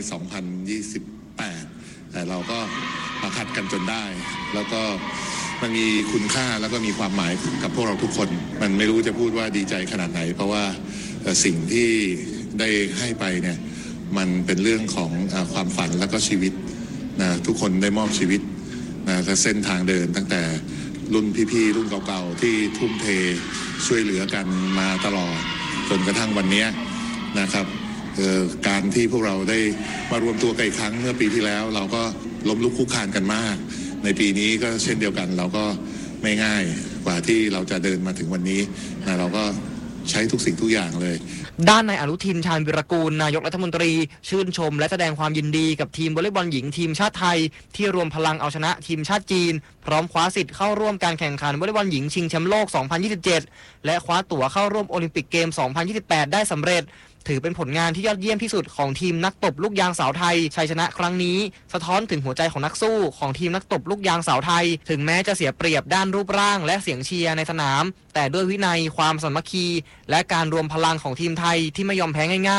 S17: 2028 แต่เราก็มาคัดกันจนได้แล้วก็มันมีคุณค่าแล้วก็มีความหมายกับพวกเราทุกคนมันไม่รู้จะพูดว่าดีใจขนาดไหนเพราะว่าสิ่งที่ได้ให้ไปเนี่ยมันเป็นเรื่องของความฝันแล้วก็ชีวิตนะทุกคนได้มอบชีวิตนะและเส้นทางเดินตั้งแต่รุ่นพี่ๆรุ่นเก่าๆที่ทุ่มเทช่วยเหลือกันมาตลอดจนกระทั่งวันนี้นะครับการที่พวกเราได้มารวมตัวกันอีกครั้งเมื่อปีที่แล้วเราก็ล้มลุกคลุกคลานกันมากในปีนี้ก็เช่นเดียวกันเราก็ไม่ง่ายกว่าที่เราจะเดินมาถึงวันนี้นะเราก็ใช้ทุกสิ่งทุกอย่างเลย
S16: ด้านนายอนุทินชาญวิรากูลนายกรัฐมนตรีชื่นชมและแสดงความยินดีกับทีมวอลเลย์บอลหญิงทีมชาติไทยที่รวมพลังเอาชนะทีมชาติจีนพร้อมคว้าสิทธิ์เข้าร่วมการแข่งขันวอลเลย์บอลหญิงชิงแชมป์โลก 2027 และคว้าตั๋วเข้าร่วมโอลิมปิกเกม 2028 ได้สำเร็จถือเป็นผลงานที่ยอดเยี่ยมที่สุดของทีมนักตบลูกยางสาวไทยชัยชนะครั้งนี้สะท้อนถึงหัวใจของนักสู้ของทีมนักตบลูกยางสาวไทยถึงแม้จะเสียเปรียบด้านรูปร่างและเสียงเชียร์ในสนามแต่ด้วยวินัยความสามัคคีและการรวมพลังของทีมไทยที่ไม่ยอมแพ้ง่ายๆ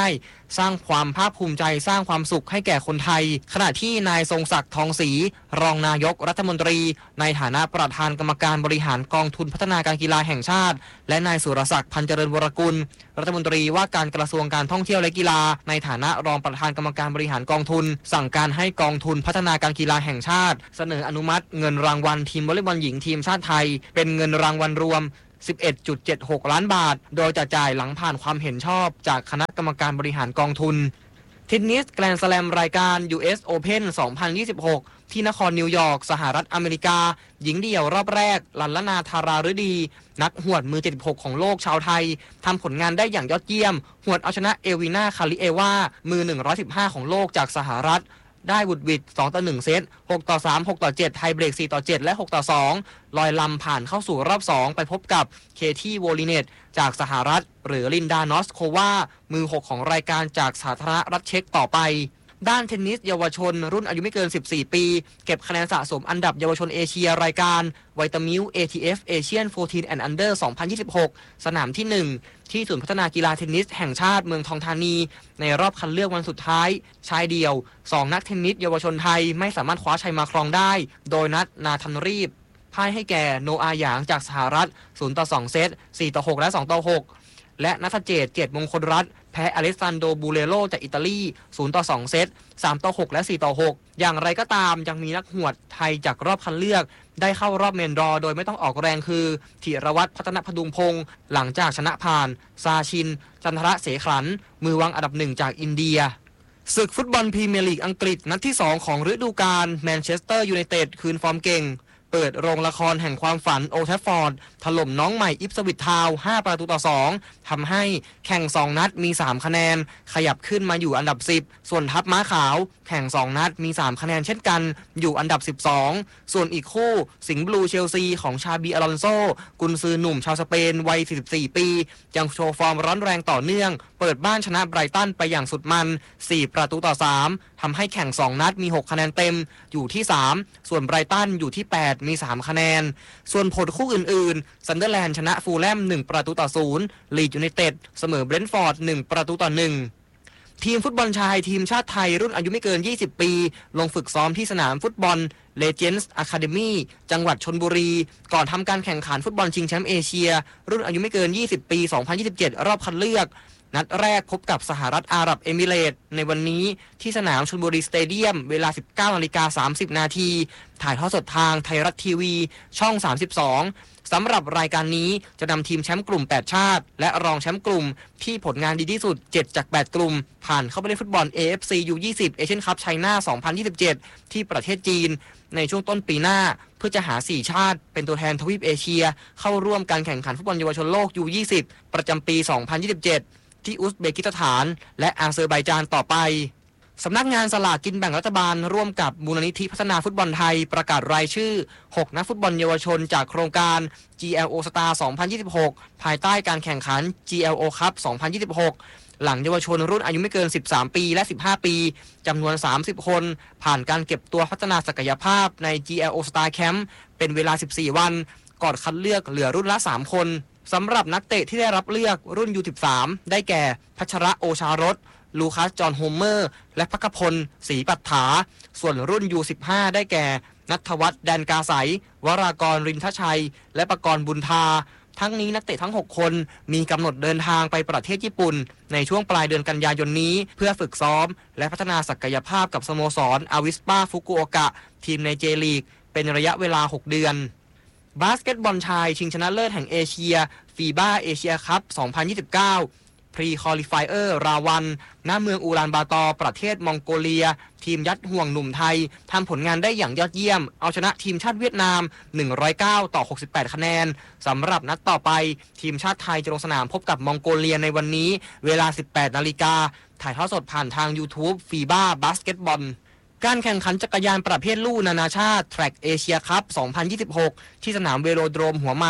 S16: สร้างความภาคภูมิใจสร้างความสุขให้แก่คนไทยขณะที่นายทรงศักดิ์ทองศรีรองนายกรัฐมนตรีในฐานะประธานกรรมการบริหารกองทุนพัฒนาการกีฬาแห่งชาติและนายสุรศักดิ์พันเจริญวรกุลรัฐมนตรีว่าการกระทรวงการท่องเที่ยวและกีฬาในฐานะรองประธานกรรมการบริหารกองทุนสั่งการให้กองทุนพัฒนาการกีฬาแห่งชาติเสนออนุมัติเงินรางวัลทีมวอลเลย์บอลหญิงทีมชาติไทยเป็นเงินรางวัลรวม11.76 ล้านบาทโดยจะจ่ายหลังผ่านความเห็นชอบจากคณะกรรมการบริหารกองทุนเทนนิสแกรนด์สแลมรายการ US Open 2026 ที่นครนิวยอร์กสหรัฐอเมริกาหญิงเดี่ยวรอบแรกลัลลนาธาราฤดีนักหวดมือ76ของโลกชาวไทยทำผลงานได้อย่างยอดเยี่ยมหวดเอาชนะเอวินาคาลิเอวามือ115ของโลกจากสหรัฐได้บุดวิด2-1 เซต 6-3 6-7 ไทยเบรก 4-7 และ 6-2 ลอยลำผ่านเข้าสู่รอบ 2 ไปพบกับเคที่โวลิเนตจากสหรัฐหรือลินดานอสโความือ 6 ของรายการจากสาธารณรัฐเช็กต่อไปด้านเทนนิสเยาวชนรุ่นอายุไม่เกิน14ปีเก็บคะแนนสะสมอันดับเยาวชนเอเชียรายการไวตามิล ATF Asian 14 and Under 2026 สนามที่ 1 ที่ศูนย์พัฒนากีฬาเทนนิสแห่งชาติเมืองทองธานีในรอบคัดเลือกวันสุดท้ายชายเดี่ยว2นักเทนนิสเยาวชนไทยไม่สามารถคว้าชัยมาครองได้โดยนัทนาธันรีบพ่ายให้แก่โนอาหยางจากสหรัฐ 0-2 เซต 4-6 และ 2-6 และนัทเจต เกียรติมงคลรัตน์แพ้อเลสซานโดบูเลโรจากอิตาลี 0-2 เซต 3-6 และ 4-6 อย่างไรก็ตามยังมีนักหวดไทยจากรอบคัดเลือกได้เข้ารอบเมนดรอโดยไม่ต้องออกแรงคือธีรวัฒน์พัฒนพดุงพงศ์หลังจากชนะผ่านซาชินจันทระเสขลันมือวางอันดับ 1 จากอินเดียศึกฟุตบอลพรีเมียร์ลีกอังกฤษนัดที่ 2 ของฤดูกาลแมนเชสเตอร์ยูไนเต็ดคืนฟอร์มเก่งเปิดโรงละครแห่งความฝันโอลด์แทรฟฟอร์ดถล่มน้องใหม่อิปสวิชทาวน์ 5-2 ทำให้แข่ง2นัดมี3คะแนนขยับขึ้นมาอยู่อันดับ10ส่วนทัพม้าขาวแข่ง2นัดมี3คะแนนเช่นกันอยู่อันดับ12ส่วนอีกคู่สิงห์บลูเชลซีของชาบีอลอนโซกุนซือหนุ่มชาวสเปนวัย44ปียังโชว์ฟอร์มร้อนแรงต่อเนื่องเปิดบ้านชนะไบรตันไปอย่างสุดมัน4-3ทำให้แข่ง2นัดมี6คะแนนเต็มอยู่ที่3ส่วนไบรตันอยู่ที่8มี3คะแนนส่วนผลคู่อื่นๆซันเดอร์แลนด์ชนะฟูลแลม1-0ลีดยูไนเต็ดเสมอเบรนท์ฟอร์ด1-1ทีมฟุตบอลชายทีมชาติไทยรุ่นอายุไม่เกิน20ปีลงฝึกซ้อมที่สนามฟุตบอล Legends Academy จังหวัดชลบุรีก่อนทำการแข่งขันฟุตบอลชิงแชมป์เอเชียรุ่นอายุไม่เกิน20ปี2027รอบคัดเลือกนัดแรกพบกับสหรัฐอาหรับเอมิเรตส์ในวันนี้ที่สนามชลบุรีสเตเดียมเวลา 19:30 น.ถ่ายทอดสดทางไทยรัฐทีวีช่อง32สำหรับรายการนี้จะนำทีมแชมป์กลุ่ม8ชาติและรองแชมป์กลุ่มที่ผลงานดีที่สุด7จาก8กลุ่มผ่านเข้าไปเล่นฟุตบอล AFC U20 Asian Cup China 2027ที่ประเทศจีนในช่วงต้นปีหน้าเพื่อจะหา4ชาติเป็นตัวแทนทวีปเอเชียเข้าร่วมการแข่งขันฟุตบอลเยาวชนโลก U20 ประจำปี 2027ที่อุซเบกิสถานและอาเซอร์ไบจานต่อไปสำนักงานสลากกินแบ่งรัฐบาลร่วมกับมูลนิธิพัฒนาฟุตบอลไทยประกาศรายชื่อ6นักฟุตบอลเยาวชนจากโครงการ GLO Star 2026 ภายใต้การแข่งขัน GLO Cup 2026 หลังเยาวชนรุ่นอายุไม่เกิน13ปีและ15ปีจำนวน30คนผ่านการเก็บตัวพัฒนาศักยภาพใน GLO Star Camp เป็นเวลา14วันก่อนคัดเลือกเหลือรุ่นละ3คนสำหรับนักเตะที่ได้รับเลือกรุ่น U13 ได้แก่พัชระโอชารสลูคัสจอห์นโฮเมอร์และภักพลศรีปัฏฐาส่วนรุ่น U15 ได้แก่ณัฐวัฒน์แดนกาใสวรากรรินทชัยและปกรณ์บุญทาทั้งนี้นักเตะทั้ง6คนมีกำหนดเดินทางไปประเทศญี่ปุ่นในช่วงปลายเดือนกันยายนนี้เพื่อฝึกซ้อมและพัฒนาศักยภาพกับสโมสรอาวิสปาฟุกุโอกะทีมในเจลีกเป็นระยะเวลา6เดือนบาสเกตบอลชายชิงชนะเลิศแห่งเอเชียฟีบ้าเอเชียคัพ 2029 พรีคอลิไฟเออร์ราวันณเมืองอูลานบาตอร์ประเทศมองโกเลียทีมยัดห่วงหนุ่มไทยทำผลงานได้อย่างยอดเยี่ยมเอาชนะทีมชาติเวียดนาม109-68คะแนนสำหรับนัดต่อไปทีมชาติไทยจะลงสนามพบกับมองโกเลียในวันนี้เวลา 18 นาฬิกาถ่ายทอดสดผ่านทาง YouTube ฟีบ้าบาสเกตบอลการแข่งขันจักรยานประเภทลู่นานาชาติ Track Asia Cup 2026 ที่สนามเวโรโดรมหัวหมาก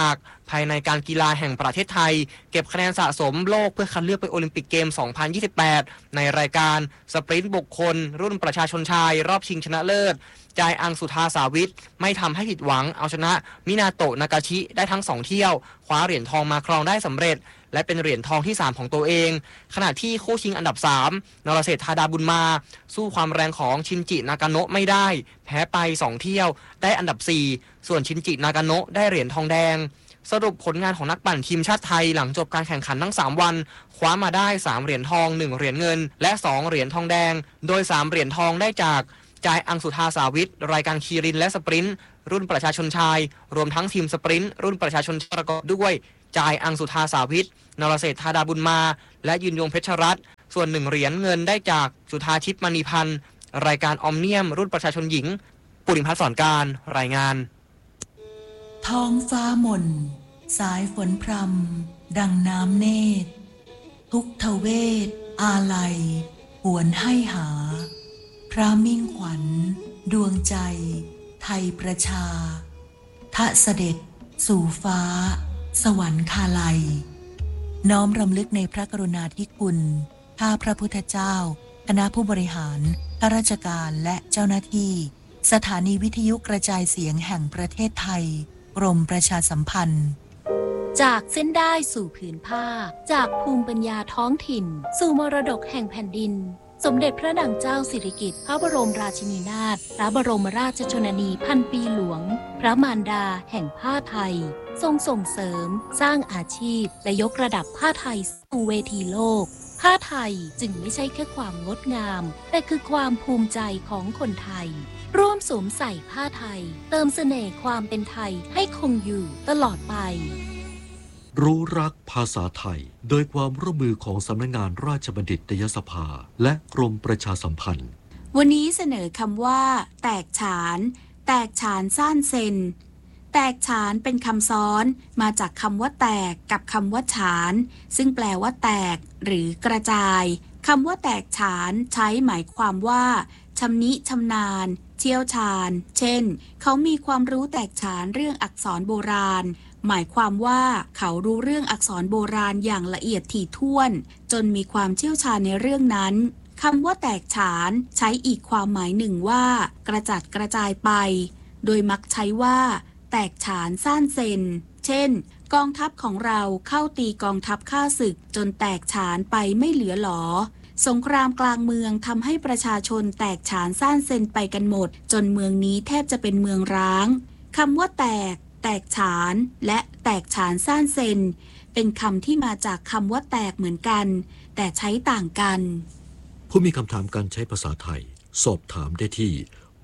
S16: ภายในการกีฬาแห่งประเทศไทยเก็บคะแนนสะสมโลกเพื่อคัดเลือกไปโอลิมปิกเกม 2028 ในรายการสปรินต์บุคคลรุ่นประชาชนชายรอบชิงชนะเลิศจายอังสุธาสาวิทไม่ทำให้ผิดหวังเอาชนะมินาโตะนากาชิได้ทั้ง2เที่ยวคว้าเหรียญทองมาครองได้สำเร็จและเป็นเหรียญทองที่3ของตัวเองขณะที่คู่ชิงอันดับ3นรเศรษฐาดาบุญมาสู้ความแรงของชินจินากาโนะไม่ได้แพ้ไป2เที่ยวได้อันดับ4ส่วนชินจินากาโนะได้เหรียญทองแดงสรุปผลงานของนักปั่นทีมชาติไทยหลังจบการแข่งขันทั้ง3วันคว้ามาได้3เหรียญทอง1เหรียญเงินและ2เหรียญทองแดงโดย3เหรียญทองได้จากจายอังสุธาสาวิทรายการคีรินและสปรินต์รุ่นประชาชนชายรวมทั้งทีมสปรินต์รุ่นประชาชนประกอบด้วยจายอังสุธาสาวิทนรเศรษฐาดาบุญมาและยืนยงเพชรรัตน์ส่วน1เหรียญเงินได้จากสุธาชิตมณีพันธ์รายการออมเนียมรุ่นประชาชนหญิงปุริพัฒน์สอนการรายงาน
S7: ท้องฟ้าหม่นสายฝนพรำดังน้ำเนตรทุกทเวทอาลัยหวนให้หาพระมิ่งขวัญดวงใจไทยประชาทะเสด็จสู่ฟ้าสวรรคาลัยน้อมรำลึกในพระกรุณาธิคุณข้าพระพุทธเจ้าคณะผู้บริหารข้าราชการและเจ้าหน้าที่สถานีวิทยุกระจายเสียงแห่งประเทศไทยกรมประชาสัมพันธ์
S18: จากเส้นได้สู่ผืนผ้าจากภูมิปัญญาท้องถิ่นสู่มรดกแห่งแผ่นดินสมเด็จพระนางเจ้าสิริกิติ์พระบรมราชินีนาถพระบรมราชชนนีพันปีหลวงพระมารดาแห่งผ้าไทยทรงส่งเสริมสร้างอาชีพและยกระดับผ้าไทยสู่เวทีโลกผ้าไทยจึงไม่ใช่แค่ความงดงามแต่คือความภูมิใจของคนไทยร่วมสวมใส่ผ้าไทยเติมเสน่ห์ความเป็นไทยให้คงอยู่ตลอดไป
S15: รู้รักภาษาไทยโดยความร่วมมือของสำนักงานราชบัณฑิตยสภาและกรมประชาสัมพันธ์
S19: วันนี้เสนอคำว่าแตกฉานแตกฉานซ่านเซนแตกฉานเป็นคำซ้อนมาจากคำว่าแตกกับคำว่าฉานซึ่งแปลว่าแตกหรือกระจายคำว่าแตกฉานใช้หมายความว่าชำนิชำนาญเชี่ยวชาญเช่นเขามีความรู้แตกฉานเรื่องอักษรโบราณหมายความว่าเขารู้เรื่องอักษรโบราณอย่างละเอียดถี่ถ้วนจนมีความเชี่ยวชาญในเรื่องนั้นคำว่าแตกฉานใช้อีกความหมายหนึ่งว่ากระจัดกระจายไปโดยมักใช้ว่าแตกฉานซ่านเซนเช่นกองทัพของเราเข้าตีกองทัพข้าศึกจนแตกฉานไปไม่เหลือหลอสงครามกลางเมืองทำให้ประชาชนแตกฉานซ่านเซนไปกันหมดจนเมืองนี้แทบจะเป็นเมืองร้างคำว่าแตกฉานและแตกฉานซ่านเซนเป็นคำที่มาจากคำว่าแตกเหมือนกันแต่ใช้ต่างกัน
S15: ผู้มีคำถามการใช้ภาษาไทยสอบถามได้ที่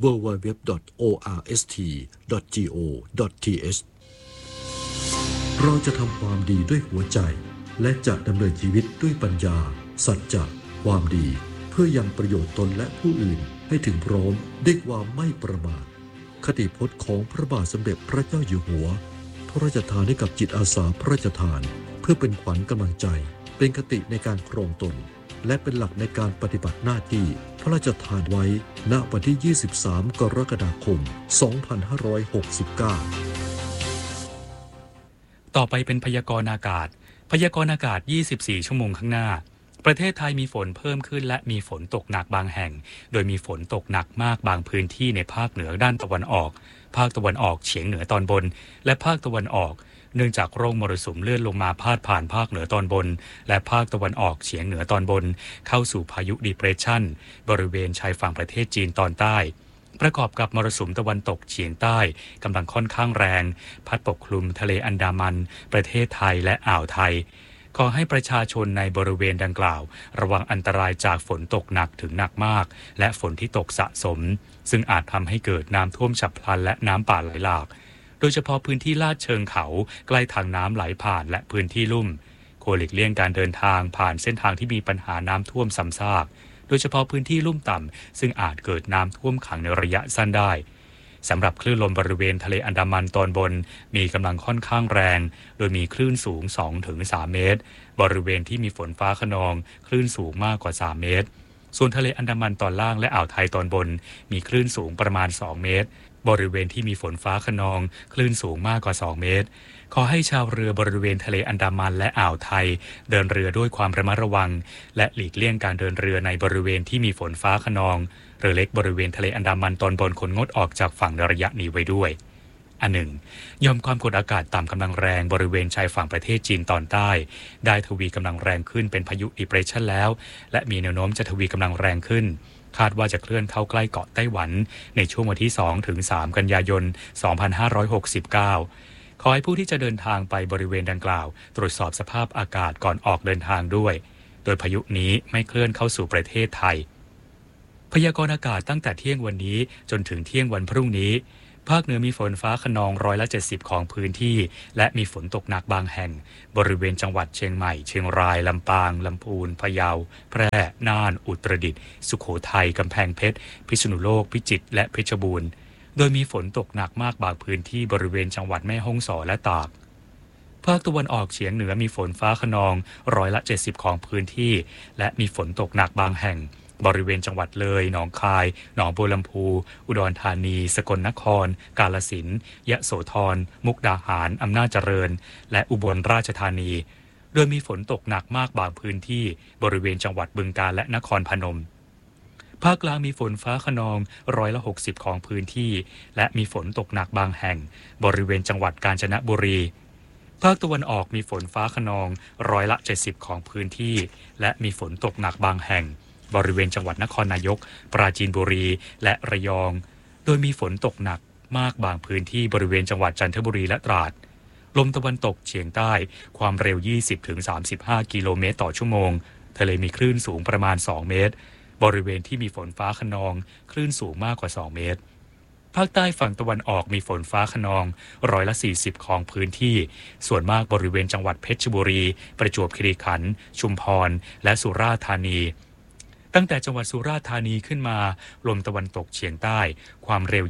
S15: www.orst.go.th เราจะทำความดีด้วยหัวใจและจะดำเนินชีวิตด้วยปัญญาสัจจะความดีเพื่อยังประโยชน์ตนและผู้อื่นให้ถึงพร้อมด้วยความไม่ประมาทคติพจน์ของพระบาทสมเด็จพระเจ้าอยู่หัวพระราชทานให้กับจิตอาสาพระราชทานเพื่อเป็นขวัญกำลังใจเป็นคติในการครองตนและเป็นหลักในการปฏิบัติหน้าที่พระราชทานไว้ณวันที่ 23 กรกฎาคม 2569
S8: ต่อไปเป็นพยากรณ์อากาศพยากรณ์อากาศ 24 ชั่วโมงข้างหน้าประเทศไทยมีฝนเพิ่มขึ้นและมีฝนตกหนักบางแห่งโดยมีฝนตกหนักมากบางพื้นที่ในภาคเหนือด้านตะวันออกภาคตะวันออกเฉียงเหนือตอนบนและภาคตะวันออกเนื่องจากร่องมรสุมเลื่อนลงมาพาดผ่านภาคเหนือตอนบนและภาคตะวันออกเฉียงเหนือตอนบนเข้าสู่พายุดีเพรสชันบริเวณชายฝั่งประเทศจีนตอนใต้ประกอบกับมรสุมตะวันตกเฉียงใต้กำลังค่อนข้างแรงพัดปกคลุมทะเลอันดามันประเทศไทยและอ่าวไทยขอให้ประชาชนในบริเวณดังกล่าวระวังอันตรายจากฝนตกหนักถึงหนักมากและฝนที่ตกสะสมซึ่งอาจทำให้เกิดน้ำท่วมฉับพลันและน้ำป่าไหลหลากโดยเฉพาะพื้นที่ลาดเชิงเขาใกล้ทางน้ำไหลผ่านและพื้นที่ลุ่มควรหลีกเลี่ยงการเดินทางผ่านเส้นทางที่มีปัญหาน้ำท่วมซ้ำซากโดยเฉพาะพื้นที่ลุ่มต่ำซึ่งอาจเกิดน้ำท่วมขังในระยะสั้นได้สำหรับคลื่นลมบริเวณทะเลอันดามันตอนบนมีกำลังค่อนข้างแรงโดยมีคลื่นสูง 2-3 เมตรบริเวณที่มีฝนฟ้าคะนองคลื่นสูงมากกว่า3 เมตรส่วนทะเลอันดามันตอนล่างและอ่าวไทยตอนบนมีคลื่นสูงประมาณ2 เมตรบริเวณที่มีฝนฟ้าคะนองคลื่นสูงมากกว่า2เมตรขอให้ชาวเรือบริเวณทะเลอันดามันและอ่าวไทยเดินเรือด้วยความระมัดระวังและหลีกเลี่ยงการเดินเรือในบริเวณที่มีฝนฟ้าคะนองเรือเล็กบริเวณทะเลอันดามันตอนบนควรงดออกจากฝั่งในระยะนี้ไว้ด้วยอันหนึ่งยอมความกดอากาศต่ำกำลังแรงบริเวณชายฝั่งประเทศจีนตอนใต้ได้ทวีกำลังแรงขึ้นเป็นพายุ Depression แล้วและมีแนวโน้มจะทวีกำลังแรงขึ้นคาดว่าจะเคลื่อนเข้าใกล้เกาะไต้หวันในช่วงวันที่2ถึง3กันยายน2569ขอให้ผู้ที่จะเดินทางไปบริเวณดังกล่าวตรวจสอบสภาพอากาศก่อนออกเดินทางด้วยโดยพายุนี้ไม่เคลื่อนเข้าสู่ประเทศไทยพยากรณ์อากาศตั้งแต่เที่ยงวันนี้จนถึงเที่ยงวันพรุ่งนี้ภาคเหนือมีฝนฟ้าคะนอง70%ของพื้นที่และมีฝนตกหนักบางแห่งบริเวณจังหวัดเชียงใหม่เชียงรายลำปางลำพูนพะเยาแพร่น่านอุตรดิตถ์สุโขทัยกำแพงเพชรพิษณุโลกพิจิตรและเพชรบูรณ์โดยมีฝนตกหนักมากบางพื้นที่บริเวณจังหวัดแม่ฮ่องสอนและตากภาคตะวันออกเฉียงเหนือมีฝนฟ้าคะนอง70%ของพื้นที่และมีฝนตกหนักบางแห่งบริเวณจังหวัดเลยหนองคายหนองบัวลำพูอุดรธานีสกลนครกาฬสินธุ์ยโสธรมุกดาหารอำนาจเจริญและอุบลราชธานีโดยมีฝนตกหนักมากบางพื้นที่บริเวณจังหวัดบึงกาฬและนครพนมภาคกลางมีฝนฟ้าคะนอง60%ของพื้นที่และมีฝนตกหนักบางแห่งบริเวณจังหวัดกาญจนบุรีภาคตะวันออกมีฝนฟ้าคะนอง70%ของพื้นที่และมีฝนตกหนักบางแห่งบริเวณจังหวัดนครนายกปราจีนบุรีและระยองโดยมีฝนตกหนักมากบางพื้นที่บริเวณจังหวัดจันทบุรีและตราดลมตะวันตกเฉียงใต้ความเร็ว 20-35 กิโลเมตรต่อชั่วโมงทะเลมีคลื่นสูงประมาณ2เมตรบริเวณที่มีฝนฟ้าคะนองคลื่นสูงมากกว่า2เมตรภาคใต้ฝั่งตะวันออกมีฝนฟ้าคะนอง40%ของพื้นที่ส่วนมากบริเวณจังหวัดเพชรบุรีประจวบคีรีขันธ์ชุมพรและสุราษฎร์ธานีตั้งแต่จังหวัดสุราษฎร์ธานีขึ้นมาลมตะวันตกเฉียงใต้ความเร็ว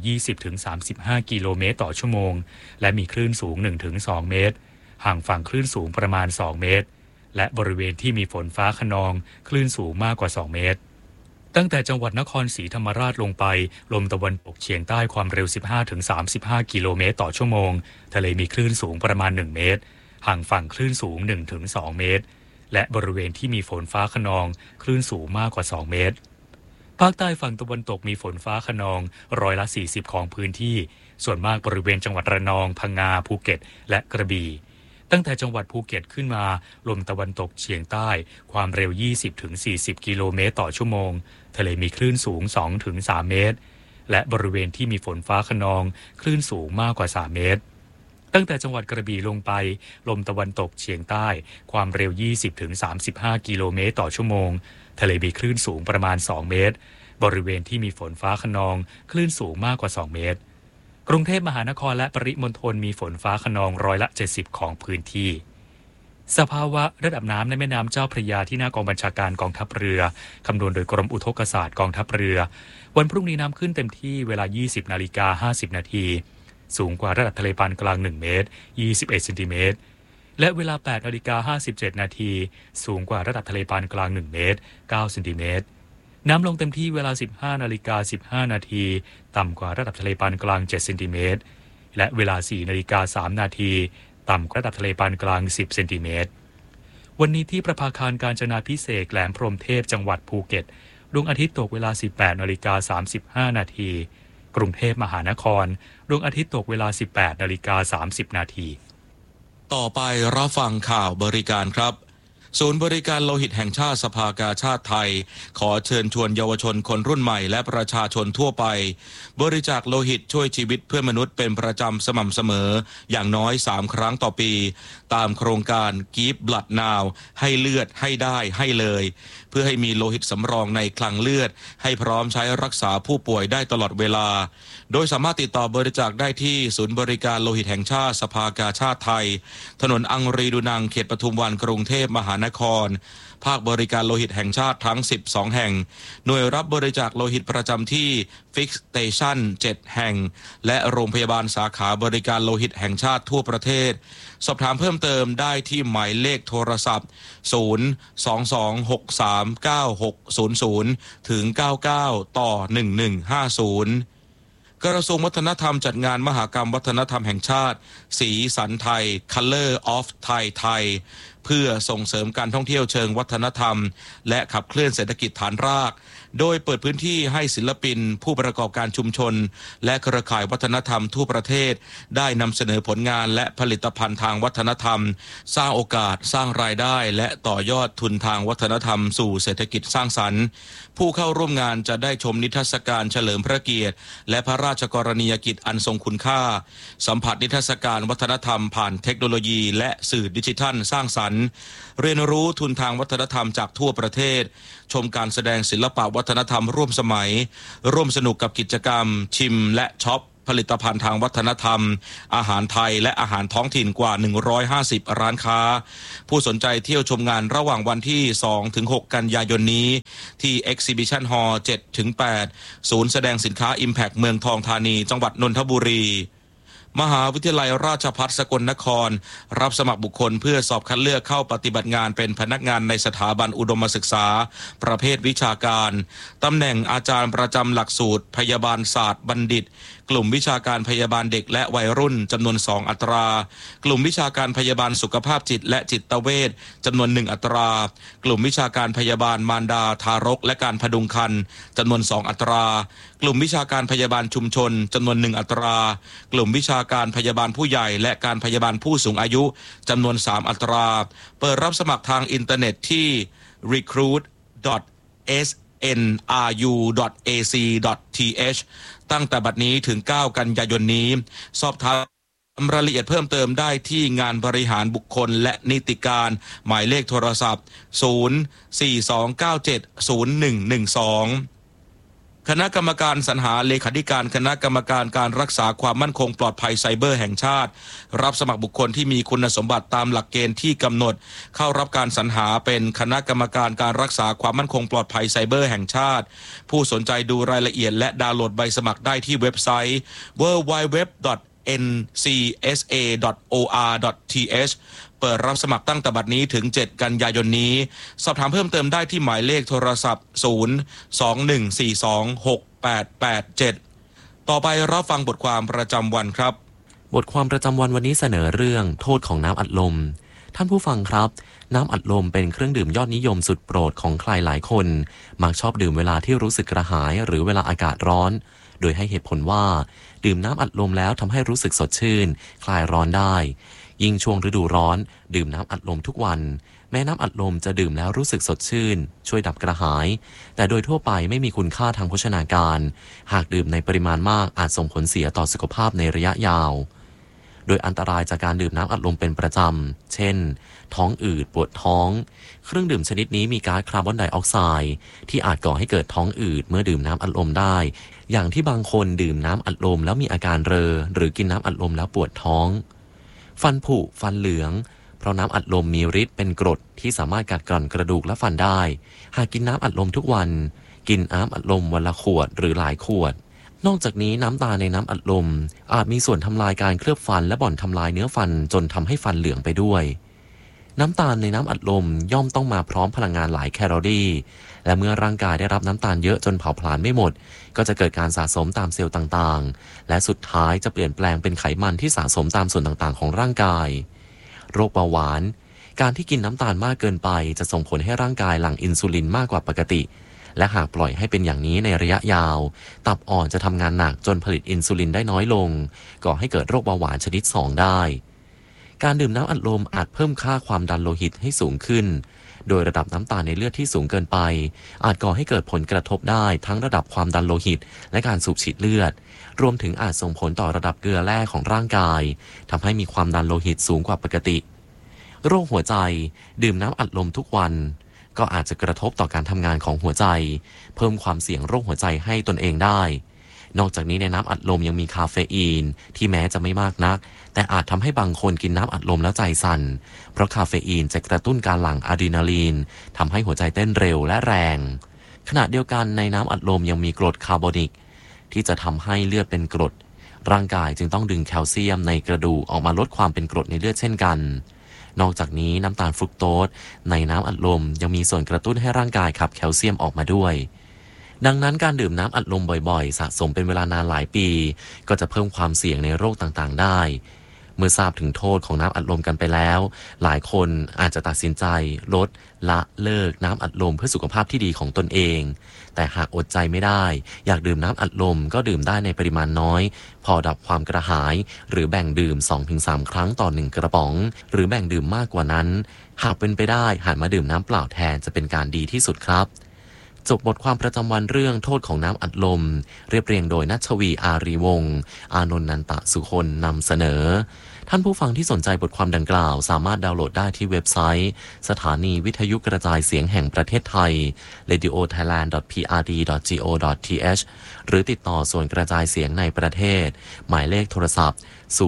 S8: 20-35 กิโลเมตรต่อชั่วโมงและมีคลื่นสูง 1-2 เมตรห่างฝั่งคลื่นสูงประมาณ2เมตรและบริเวณที่มีฝนฟ้าคะนองคลื่นสูงมากกว่า2เมตรตั้งแต่จังหวัดนครศรีธรรมราชลงไปลมตะวันตกเฉียงใต้ความเร็ว 15-35 กิโลเมตรต่อชั่วโมงทะเลมีคลื่นสูงประมาณ1เมตรห่างฝั่งคลื่นสูง 1-2 เมตรและบริเวณที่มีฝนฟ้าคะนองคลื่นสูงมากกว่า2เมตรภาคใต้ฝั่งตะวันตกมีฝนฟ้าคะนอง40%ของพื้นที่ส่วนมากบริเวณจังหวัดระนองพังงาภูเก็ตและกระบี่ตั้งแต่จังหวัดภูเก็ตขึ้นมาลมตะวันตกเฉียงใต้ความเร็ว 20-40 กิโลเมตรต่อชั่วโมงทะเลมีคลื่นสูง 2-3 เมตรและบริเวณที่มีฝนฟ้าคะนองคลื่นสูงมากกว่า3เมตรตั้งแต่จังหวัดกระบี่ลงไปลมตะวันตกเฉียงใต้ความเร็ว 20-35 กิโลเมตรต่อชั่วโมงทะเลมีคลื่นสูงประมาณ2เมตรบริเวณที่มีฝนฟ้าคะนองคลื่นสูงมากกว่า2เมตรกรุงเทพมหานครและปริมณฑลมีฝนฟ้าคะนอง70%ของพื้นที่สภาวะระดับน้ำในแม่น้ำเจ้าพระยาที่หน้ากองบัญชาการกองทัพเรือคำนวณโดยกรมอุทกศาสตร์กองทัพเรือวันพรุ่งนี้น้ำขึ้นเต็มที่เวลา 20:50 นาทีสูงกว่าระดับทะเลปานกลาง1เมตร21เซนติเมตรและเวลา 8:57 นาทีสูงกว่าระดับทะเลปานกลาง1เมตร9เซนติเมตรน้ำลงเต็มที่เวลา 15:15 นาทีต่ำกว่าระดับทะเลปานกลาง7เซนติเมตรและเวลา 4:03 นาทีต่ำกว่าระดับทะเลปานกลาง10เซนติเมตรวันนี้ที่ประภาคารกาญจนาภิเษกแหลมพรหมเทพจังหวัดภูเก็ตดวงอาทิตย์ตกเวลา 18:35 นาทีกรุงเทพมหานครดวงอาทิตย์ตกเวลา 18:30 นาที
S4: ต่อไปรับฟังข่าวบริการครับศูนย์บริการโลหิตแห่งชาติสภากาชาติไทยขอเชิญชวนเยาวชนคนรุ่นใหม่และประชาชนทั่วไปบริจาคโลหิตช่วยชีวิตเพื่อนมนุษย์เป็นประจำสม่ำเสมออย่างน้อย3ครั้งต่อปีตามโครงการ Give Blood Now ให้เลือดให้ได้ให้เลยเพื่อให้มีโลหิตสำรองในคลังเลือดให้พร้อมใช้รักษาผู้ป่วยได้ตลอดเวลาโดยสามารถติดต่อบริจาคได้ที่ศูนย์บริการโลหิตแห่งชาติสภากาชาติไทยถนนอังรีดูนังเขตปทุมวันกรุงเทพมหานครภาคบริการโลหิตแห่งชาติทั้ง12แห่งหน่วยรับบริจาคโลหิตประจำที่ Fix Station 7 แห่งและโรงพยาบาลสาขาบริการโลหิตแห่งชาติทั่วประเทศสอบถามเพิ่มเติมได้ที่หมายเลขโทรศัพท์022639600ถึง99ต่อ1150 กระทรวงวัฒนธรรมจัดงานมหกรรมวัฒนธรรมแห่งชาติสีสันไทย Color of Thai ไทยเพื่อส่งเสริมการท่องเที่ยวเชิงวัฒนธรรมและขับเคลื่อนเศรษฐกิจฐานรากโดยเปิดพื้นที่ให้ศิลปินผู้ประกอบการชุมชนและเครือข่ายวัฒนธรรมทั่วประเทศได้นำเสนอผลงานและผลิตภัณฑ์ทางวัฒนธรรมสร้างโอกาสสร้างรายได้และต่อยอดทุนทางวัฒนธรรมสู่เศรษฐกิจสร้างสรรค์ผู้เข้าร่วมงานจะได้ชมนิทรรศการเฉลิมพระเกียรติและพระราชกรณียกิจอันทรงคุณค่าสัมผัสนิทรรศการวัฒนธรรมผ่านเทคโนโลยีและสื่อดิจิทัลสร้างสรรค์เรียนรู้ทุนทางวัฒนธรรมจากทั่วประเทศชมการแสดงศิลปะวัฒนธรรมร่วมสมัยร่วมสนุกกับกิจกรรมชิมและช็อปผลิตภัณฑ์ทางวัฒนธรรมอาหารไทยและอาหารท้องถิ่นกว่า150ร้านค้าผู้สนใจเที่ยวชมงานระหว่างวันที่ 2-6 กันยายนนี้ที่ Exhibition Hall 7-8 ศูนย์แสดงสินค้า Impact เมืองทองธานีจังหวัดนนทบุรีมหาวิทยาลัยราชภัฏสกลนครรับสมัครบุคคลเพื่อสอบคัดเลือกเข้าปฏิบัติงานเป็นพนักงานในสถาบันอุดมศึกษาประเภทวิชาการตำแหน่งอาจารย์ประจำหลักสูตรพยาบาลศาสตร์บัณฑิตกลุ่มวิชาการพยาบาลเด็กและวัยรุ่นจำนวน2อัตรากลุ่มวิชาการพยาบาลสุขภาพจิตและจิตเวชจำนวน1อัตรากลุ่มวิชาการพยาบาลมารดาทารกและการพดุงครรภ์จำนวน2อัตรากลุ่มวิชาการพยาบาลชุมชนจำนวน1อัตรากลุ่มวิชาการพยาบาลผู้ใหญ่และการพยาบาลผู้สูงอายุจำนวน3อัตราเปิดรับสมัครทางอินเทอร์เน็ตที่ recruit.snru.ac.th ตั้งแต่บัดนี้ถึง9กันยายนนี้สอบถามรายละเอียดเพิ่มเติมได้ที่งานบริหารบุคคลและนิติการหมายเลขโทรศัพท์042970112คณะกรรมการสรรหาเลขาธิการคณะกรรมการการรักษาความมั่นคงปลอดภัยไซเบอร์แห่งชาติรับสมัครบุคคลที่มีคุณสมบัติตามหลักเกณฑ์ที่กำหนดเข้ารับการสรรหาเป็นคณะกรรมการการรักษาความมั่นคงปลอดภัยไซเบอร์แห่งชาติผู้สนใจดูรายละเอียดและดาวน์โหลดใบสมัครได้ที่เว็บไซต์ www.ncsa.or.th เปิดรับสมัครตั้งแต่บัดนี้ถึง7กันยายนนี้สอบถามเพิ่มเติมได้ที่หมายเลขโทรศัพท์021426887ต่อไปรับฟังบทความประจำวันครับ
S20: บทความประจำวันวันนี้เสนอเรื่องโทษของน้ำอัดลมท่านผู้ฟังครับน้ำอัดลมเป็นเครื่องดื่มยอดนิยมสุดโปรดของใครหลายคนมักชอบดื่มเวลาที่รู้สึกกระหายหรือเวลาอากาศร้อนโดยให้เหตุผลว่าดื่มน้ำอัดลมแล้วทำให้รู้สึกสดชื่นคลายร้อนได้ยิ่งช่วงฤดูร้อนดื่มน้ำอัดลมทุกวันแม้น้ำอัดลมจะดื่มแล้วรู้สึกสดชื่นช่วยดับกระหายแต่โดยทั่วไปไม่มีคุณค่าทางโภชนาการหากดื่มในปริมาณมากอาจส่งผลเสียต่อสุขภาพในระยะยาวโดยอันตรายจากการดื่มน้ำอัดลมเป็นประจำเช่นท้องอืดปวดท้องเครื่องดื่มชนิดนี้มีก๊าซคาร์บอนไดออกไซด์ที่อาจก่อให้เกิดท้องอืดเมื่อดื่มน้ำอัดลมได้อย่างที่บางคนดื่มน้ำอัดลมแล้วมีอาการเรอหรือกินน้ำอัดลมแล้วปวดท้องฟันผุฟันเหลืองเพราะน้ำอัดลมมีฤทธิ์เป็นกรดที่สามารถกัดกร่อนกระดูกและฟันได้หากกินน้ำอัดลมทุกวันกินน้ำอัดลมวันละขวดหรือหลายขวดนอกจากนี้น้ำตาลในน้ำอัดลมอาจมีส่วนทำลายการเคลือบฟันและบ่อนทำลายเนื้อฟันจนทำให้ฟันเหลืองไปด้วยน้ำตาลในน้ำอัดลมย่อมต้องมาพร้อมพลังงานหลายแคลอรี่และเมื่อร่างกายได้รับน้ำตาลเยอะจนเผาผลาญไม่หมดก็จะเกิดการสะสมตามเซลล์ต่างๆและสุดท้ายจะเปลี่ยนแปลงเป็นไขมันที่สะสมตามส่วนต่างๆของร่างกายโรคเบาหวานการที่กินน้ำตาลมากเกินไปจะส่งผลให้ร่างกายหลั่งอินซูลินมากกว่าปกติและหากปล่อยให้เป็นอย่างนี้ในระยะยาวตับอ่อนจะทำงานหนักจนผลิตอินซูลินได้น้อยลงก่อให้เกิดโรคเบาหวานชนิด 2 ได้การดื่มน้ำอัดลมอาจเพิ่มค่าความดันโลหิตให้สูงขึ้นโดยระดับน้ำตาลในเลือดที่สูงเกินไปอาจก่อให้เกิดผลกระทบได้ทั้งระดับความดันโลหิตและการสูบฉีดเลือดรวมถึงอาจส่งผลต่อระดับเกลือแร่ของร่างกายทำให้มีความดันโลหิตสูงกว่าปกติโรคหัวใจดื่มน้ำอัดลมทุกวันก็อาจจะกระทบต่อการทำงานของหัวใจเพิ่มความเสี่ยงโรคหัวใจให้ตนเองได้นอกจากนี้ในน้ำอัดลมยังมีคาเฟอีนที่แม้จะไม่มากนักแต่อาจทำให้บางคนกินน้ำอัดลมแล้วใจสั่นเพราะคาเฟอีนจะกระตุ้นการหลั่งอะดรีนาลีนทำให้หัวใจเต้นเร็วและแรงขณะเดียวกันในน้ำอัดลมยังมีกรดคาร์บอนิกที่จะทำให้เลือดเป็นกรดร่างกายจึงต้องดึงแคลเซียมในกระดูกออกมาลดความเป็นกรดในเลือดเช่นกันนอกจากนี้น้ำตาลฟรุกโตสในน้ำอัดลมยังมีส่วนกระตุ้นให้ร่างกายขับแคลเซียมออกมาด้วยดังนั้นการดื่มน้ำอัดลมบ่อยๆสะสมเป็นเวลานานหลายปีก็จะเพิ่มความเสี่ยงในโรคต่างๆได้เมื่อทราบถึงโทษของน้ำอัดลมกันไปแล้วหลายคนอาจจะตัดสินใจลดละเลิกน้ำอัดลมเพื่อสุขภาพที่ดีของตนเองแต่หากอดใจไม่ได้อยากดื่มน้ำอัดลมก็ดื่มได้ในปริมาณน้อยพอดับความกระหายหรือแบ่งดื่ม 2-3 ครั้งต่อ1กระป๋องหรือแบ่งดื่มมากกว่านั้นหากเป็นไปได้หันมาดื่มน้ำเปล่าแทนจะเป็นการดีที่สุดครับจบบทความประจำวันเรื่องโทษของน้ำอัดลมเรียบเรียงโดยณัชวีอารีวงศ์อานนท์นันตะสุคนนำเสนอท่านผู้ฟังที่สนใจบทความดังกล่าวสามารถดาวน์โหลดได้ที่เว็บไซต์สถานีวิทยุกระจายเสียงแห่งประเทศไทย radiothailand.prd.go.th หรือติดต่อส่วนกระจายเสียงในประเทศหมายเลขโทรศัพท์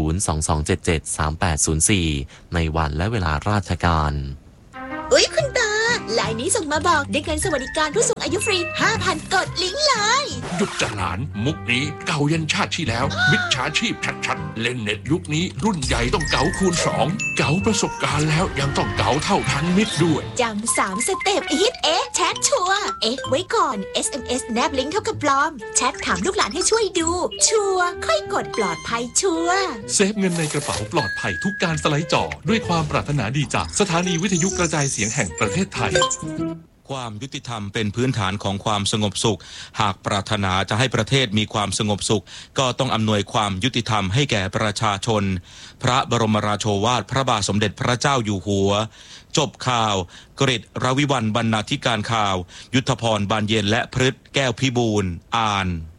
S20: 022773804 ในวันและเวลาราชการ
S21: อุ๊ยคุณตาไลน์นี้ส่งมาบอกได้เงินสวัสดิการผู้สูงอายุฟรี 5,000 กดลิงก์เลย
S22: หยุดจะหลานมุกนี้เก่ายันชาติที่แล้วมิจฉาชีพชัดๆเล่นเน็ตยุคนี้รุ่นใหญ่ต้องเก๋าคูณ2เก๋าประสบการณ์แล้วยังต้องเก๋าเท่าทันมิตรด้วย
S21: จำ3 สเต็ปฮิตแชทชัวร์ไว้ก่อน SMS แนบลิงก์เท่ากับปลอมแชทถามลูกหลานให้ช่วยดูชัวร์ค่อยกดปลอดภัยชัวร์
S22: เซฟเงินในกระเป๋าปลอดภัยทุกการสไลด์จอด้วยความปรารถนาดีจากสถานีวิทยุกระจายเสียงแห่งประเทศไทย
S4: ความยุติธรรมเป็นพื้นฐานของความสงบสุขหากปรารถนาจะให้ประเทศมีความสงบสุขก็ต้องอำนวยความยุติธรรมให้แก่ประชาชนพระบรมราโชวาทพระบาทสมเด็จพระเจ้าอยู่หัวจบข่าวกฤษรวิวัลย์บรรณาธิการข่าวยุทธพรบานเย็นและพฤทธิ์แก้วพิบูลย์อ่าน